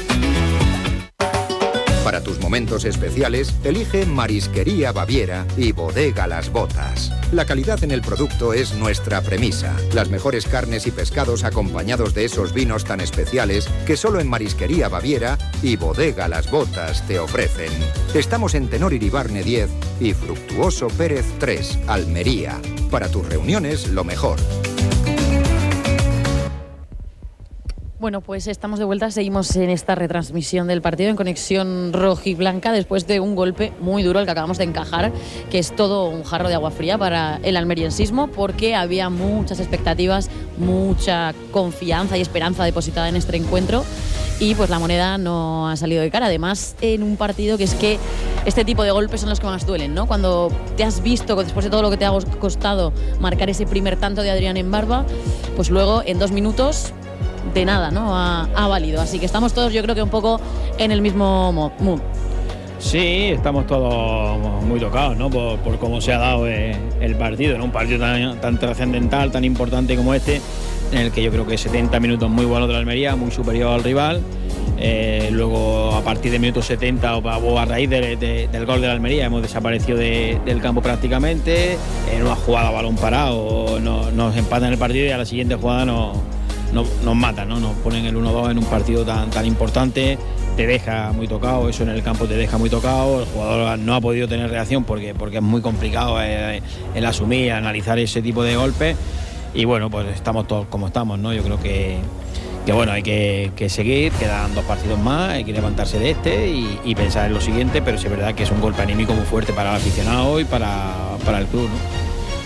Para tus momentos especiales, elige Marisquería Baviera y Bodega Las Botas. La calidad en el producto es nuestra premisa. Las mejores carnes y pescados acompañados de esos vinos tan especiales que solo en Marisquería Baviera y Bodega Las Botas te ofrecen. Estamos en Tenor Iribarne diez y Fructuoso Pérez tres, Almería. Para tus reuniones, lo mejor. Bueno, pues estamos de vuelta, seguimos en esta retransmisión del partido en conexión rojiblanca después de un golpe muy duro el que acabamos de encajar, que es todo un jarro de agua fría para el almeriensismo, porque había muchas expectativas, mucha confianza y esperanza depositada en este encuentro y pues la moneda no ha salido de cara. Además, en un partido que es que este tipo de golpes son los que más duelen, ¿no? Cuando te has visto, después de todo lo que te ha costado marcar ese primer tanto de Adrián en Barba, pues luego en dos minutos de nada, ¿no? Ha, ha valido. Así que estamos todos, yo creo que un poco en el mismo mood. Sí, estamos todos muy tocados, ¿no? Por, por cómo se ha dado eh, el partido, ¿no? Un partido tan, tan trascendental, tan importante como este, en el que yo creo que setenta minutos muy buenos de la Almería, muy superior al rival. Eh, luego, a partir de minutos setenta o, o a raíz de, de, del gol de la Almería, hemos desaparecido de, del campo prácticamente. En una jugada a balón parado no, nos empatan el partido y a la siguiente jugada nos No, nos matan, ¿no? Nos ponen el uno dos en un partido tan, tan importante, te deja muy tocado, eso en el campo te deja muy tocado, el jugador no ha podido tener reacción porque, porque es muy complicado eh, el asumir, analizar ese tipo de golpes y bueno, pues estamos todos como estamos, ¿no? Yo creo que, que bueno, hay que, que seguir, quedan dos partidos más, hay que levantarse de este y, y pensar en lo siguiente, pero sí es verdad que es un golpe anímico muy fuerte para el aficionado y para, para el club, ¿no?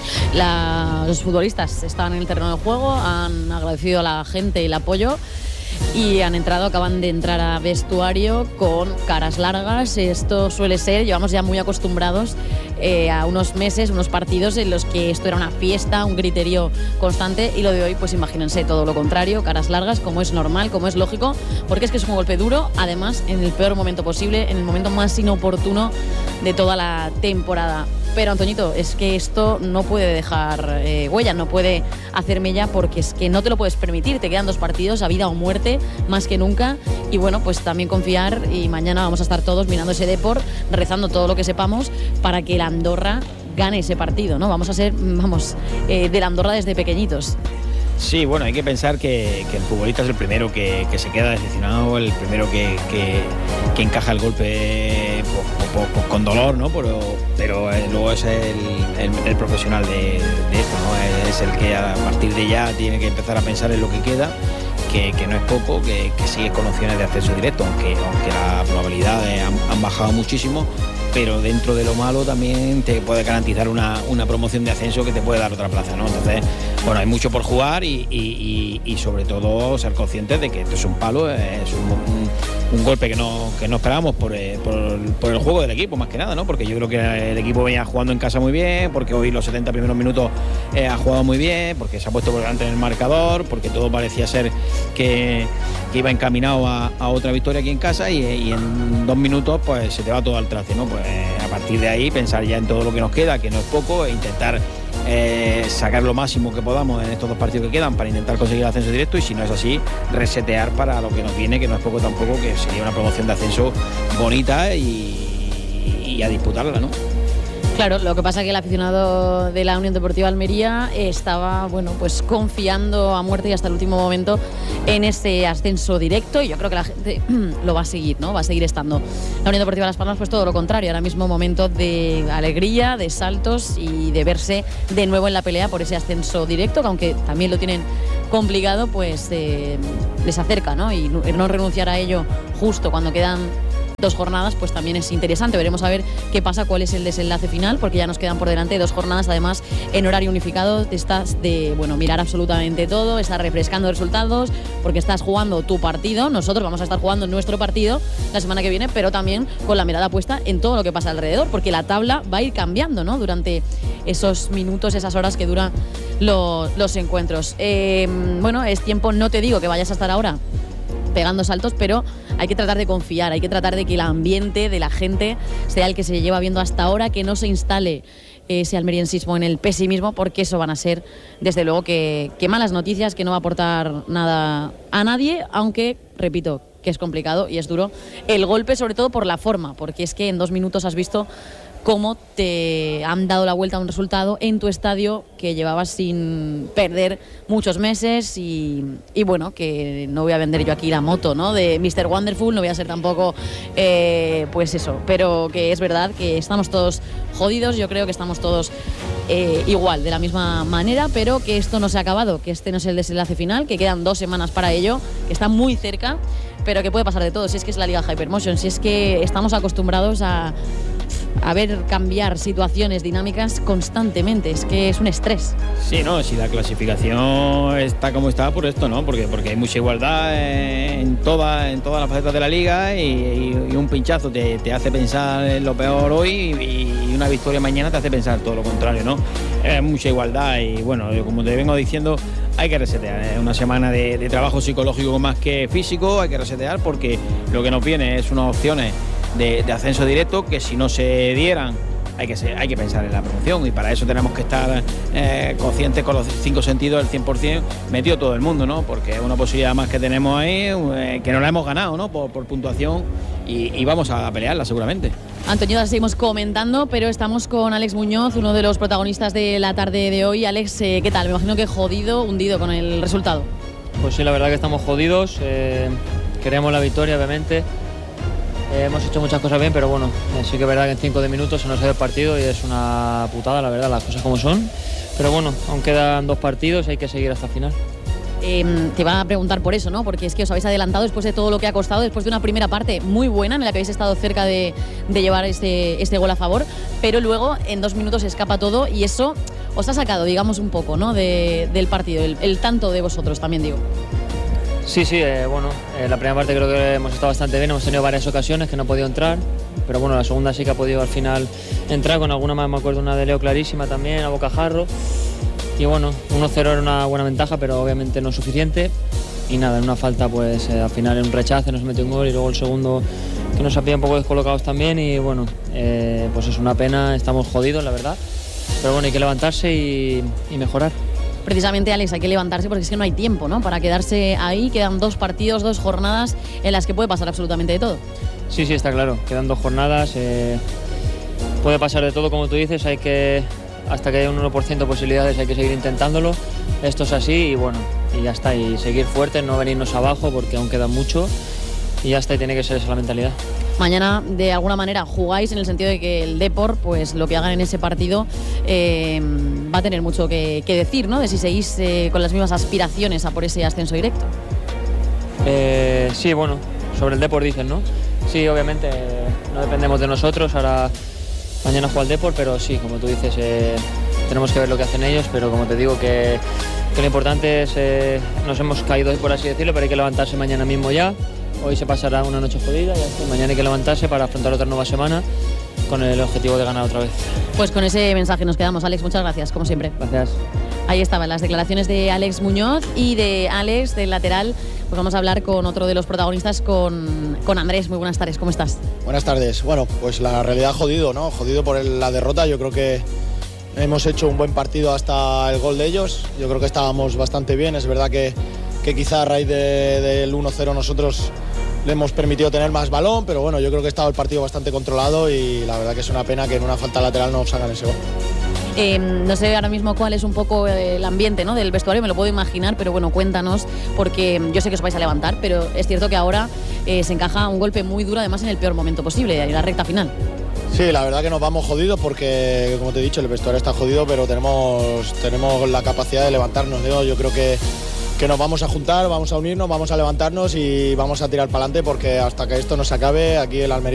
La, los futbolistas estaban en el terreno de juego, han agradecido a la gente el apoyo y han entrado, acaban de entrar a vestuario con caras largas. Esto suele ser, llevamos ya muy acostumbrados eh, a unos meses, unos partidos en los que esto era una fiesta, un griterío constante, y lo de hoy, pues imagínense todo lo contrario, caras largas, como es normal, como es lógico, porque es que es un golpe duro, además en el peor momento posible, en el momento más inoportuno de toda la temporada. Pero Antoñito, es que esto no puede dejar eh, huella, no puede hacer mella, porque es que no te lo puedes permitir. Te quedan dos partidos, a vida o muerte, más que nunca. Y bueno, pues también confiar, y mañana vamos a estar todos mirando ese Depor, rezando todo lo que sepamos para que la Andorra gane ese partido, ¿no? Vamos a ser, vamos, eh, de la Andorra desde pequeñitos. Sí, bueno, hay que pensar que, que el futbolista es el primero que, que se queda decepcionado, el primero que, que, que encaja el golpe po, po, po, con dolor, ¿no? Pero, pero eh, luego es el, el, el profesional de, de esto, ¿no? Es el que a partir de ya tiene que empezar a pensar en lo que queda, que, que no es poco, que, que sigue con opciones de acceso directo, aunque, aunque las probabilidades han, han bajado muchísimo, pero dentro de lo malo también te puede garantizar una, una promoción de ascenso que te puede dar otra plaza, ¿no? Entonces, bueno, hay mucho por jugar y, y, y, y sobre todo ser conscientes de que esto es un palo, es un, un, un golpe que no, que no esperábamos por, por, por el juego del equipo, más que nada, ¿no? Porque yo creo que el equipo venía jugando en casa muy bien, porque hoy los setenta primeros minutos eh, ha jugado muy bien, porque se ha puesto por delante en el marcador, porque todo parecía ser que, que iba encaminado a, a otra victoria aquí en casa y, y en dos minutos pues se te va todo al traste, ¿no? Pues a partir de ahí pensar ya en todo lo que nos queda, que no es poco, e intentar eh, sacar lo máximo que podamos en estos dos partidos que quedan para intentar conseguir el ascenso directo, y si no es así, resetear para lo que nos viene, que no es poco tampoco, que sería una promoción de ascenso bonita y, y a disputarla, ¿no? Claro, lo que pasa es que el aficionado de la Unión Deportiva Almería estaba, bueno, pues confiando a muerte y hasta el último momento en ese ascenso directo, y yo creo que la gente lo va a seguir, ¿no? Va a seguir estando. La Unión Deportiva Las Palmas, pues todo lo contrario, ahora mismo momento de alegría, de saltos y de verse de nuevo en la pelea por ese ascenso directo, que aunque también lo tienen complicado, pues eh, les acerca, ¿no? Y no renunciar a ello justo cuando quedan dos jornadas, pues también es interesante. Veremos a ver qué pasa, cuál es el desenlace final, porque ya nos quedan por delante dos jornadas, además en horario unificado. Te estás de, bueno, mirar absolutamente todo, estás refrescando resultados, porque estás jugando tu partido. Nosotros vamos a estar jugando nuestro partido la semana que viene, pero también con la mirada puesta en todo lo que pasa alrededor, porque la tabla va a ir cambiando, ¿no? Durante esos minutos, esas horas que duran los, los encuentros. Eh, bueno, es tiempo, no te digo que vayas a estar ahora pegando saltos, pero hay que tratar de confiar, hay que tratar de que el ambiente de la gente sea el que se lleva viendo hasta ahora, que no se instale ese almeriensismo en el pesimismo, porque eso van a ser, desde luego, que, que malas noticias, que no va a aportar nada a nadie, aunque, repito, que es complicado y es duro el golpe, sobre todo por la forma, porque es que en dos minutos has visto cómo te han dado la vuelta a un resultado en tu estadio que llevabas sin perder muchos meses, y, y bueno, que no voy a vender yo aquí la moto, ¿no?, de mister Wonderful, no voy a ser tampoco eh, pues eso, pero que es verdad que estamos todos jodidos, yo creo que estamos todos eh, igual, de la misma manera, pero que esto no se ha acabado, que este no es el desenlace final, que quedan dos semanas para ello, que está muy cerca, pero que puede pasar de todo, si es que es la Liga Hypermotion, si es que estamos acostumbrados a a ver cambiar situaciones dinámicas constantemente, es que es un estrés. Sí, no, si la clasificación está como está por esto, ¿no? Porque, porque hay mucha igualdad en todas en todas las facetas de la liga, y, y un pinchazo te, te hace pensar en lo peor hoy, y, y una victoria mañana te hace pensar todo lo contrario, ¿no? Es mucha igualdad, y bueno, como te vengo diciendo, hay que resetear, es una semana de, de trabajo psicológico más que físico, hay que resetear, porque lo que nos viene es unas opciones De, de ascenso directo que, si no se dieran, hay que, ser, hay que pensar en la promoción, y para eso tenemos que estar eh, conscientes con los cinco sentidos del cien por ciento metido todo el mundo, ¿no? Porque es una posibilidad más que tenemos ahí, eh, que no la hemos ganado, ¿no?, por, por puntuación, y, y vamos a pelearla seguramente. Antonio, la seguimos comentando, pero estamos con Alex Muñoz, uno de los protagonistas de la tarde de hoy. Alex, eh, ¿qué tal? Me imagino que jodido, hundido con el resultado. Pues sí, la verdad que estamos jodidos, eh, queremos la victoria, obviamente. Eh, hemos hecho muchas cosas bien, pero bueno, eh, sí que es verdad que en cinco de minutos se nos ha ido el partido y es una putada, la verdad, las cosas como son. Pero bueno, aún quedan dos partidos y hay que seguir hasta el final. Eh, te iba a preguntar por eso, ¿no? Porque es que os habéis adelantado después de todo lo que ha costado, después de una primera parte muy buena en la que habéis estado cerca de, de llevar este, este gol a favor, pero luego en dos minutos se escapa todo, y eso os ha sacado, digamos, un poco, ¿no?, de, del partido, el, el tanto de vosotros, también digo. Sí, sí, eh, bueno, eh, la primera parte creo que hemos estado bastante bien, hemos tenido varias ocasiones que no ha podido entrar, pero bueno, la segunda sí que ha podido al final entrar, con alguna más, me acuerdo una de Leo clarísima también, a bocajarro, y bueno, uno cero era una buena ventaja, pero obviamente no suficiente, y nada, en una falta pues eh, al final en un rechace nos metió un gol, y luego el segundo que nos ha pillado un poco descolocados también, y bueno, eh, pues es una pena, estamos jodidos la verdad, pero bueno, hay que levantarse y, y mejorar. Precisamente, Alex, hay que levantarse porque es que no hay tiempo, ¿no?, para quedarse ahí. Quedan dos partidos, dos jornadas en las que puede pasar absolutamente de todo. Sí, sí, está claro. Quedan dos jornadas. Eh, puede pasar de todo, como tú dices. Hay que, hasta que haya un uno por ciento de posibilidades, hay que seguir intentándolo. Esto es así y bueno, y ya está. Y seguir fuertes, no venirnos abajo porque aún queda mucho. Y ya está, y tiene que ser esa la mentalidad. Mañana, de alguna manera, jugáis en el sentido de que el Depor, pues lo que hagan en ese partido eh, va a tener mucho que, que decir, ¿no?, de si seguís eh, con las mismas aspiraciones a por ese ascenso directo. Eh, sí, bueno, sobre el Depor dicen, ¿no? Sí, obviamente eh, no dependemos de nosotros, ahora mañana juega el Depor, pero sí, como tú dices, eh, tenemos que ver lo que hacen ellos, pero como te digo que, que lo importante es, eh, nos hemos caído, por así decirlo, pero hay que levantarse mañana mismo ya. Hoy se pasará una noche jodida y mañana hay que levantarse para afrontar otra nueva semana con el objetivo de ganar otra vez. Pues con ese mensaje nos quedamos, Alex, muchas gracias, como siempre. Gracias. Ahí estaban las declaraciones de Alex Muñoz y de Alex, del lateral. Pues vamos a hablar con otro de los protagonistas, con, con Andrés. Muy buenas tardes, ¿cómo estás? Buenas tardes. Bueno, pues la realidad jodido, ¿no? Jodido por el, la derrota. Yo creo que hemos hecho un buen partido hasta el gol de ellos. Yo creo que estábamos bastante bien. Es verdad que, que quizá a raíz de, del uno cero nosotros le hemos permitido tener más balón, pero bueno, yo creo que estaba el partido bastante controlado y la verdad que es una pena que en una falta lateral no sacan ese gol. Eh, no sé ahora mismo cuál es un poco el ambiente, ¿no?, del vestuario, me lo puedo imaginar, pero bueno, cuéntanos, porque yo sé que os vais a levantar, pero es cierto que ahora eh, se encaja un golpe muy duro, además en el peor momento posible, en la recta final. Sí, la verdad que nos vamos jodidos porque, como te he dicho, el vestuario está jodido, pero tenemos, tenemos la capacidad de levantarnos, ¿no? Yo creo que, que nos vamos a juntar, vamos a unirnos, vamos a levantarnos y vamos a tirar para adelante porque hasta que esto no se acabe, aquí el Almería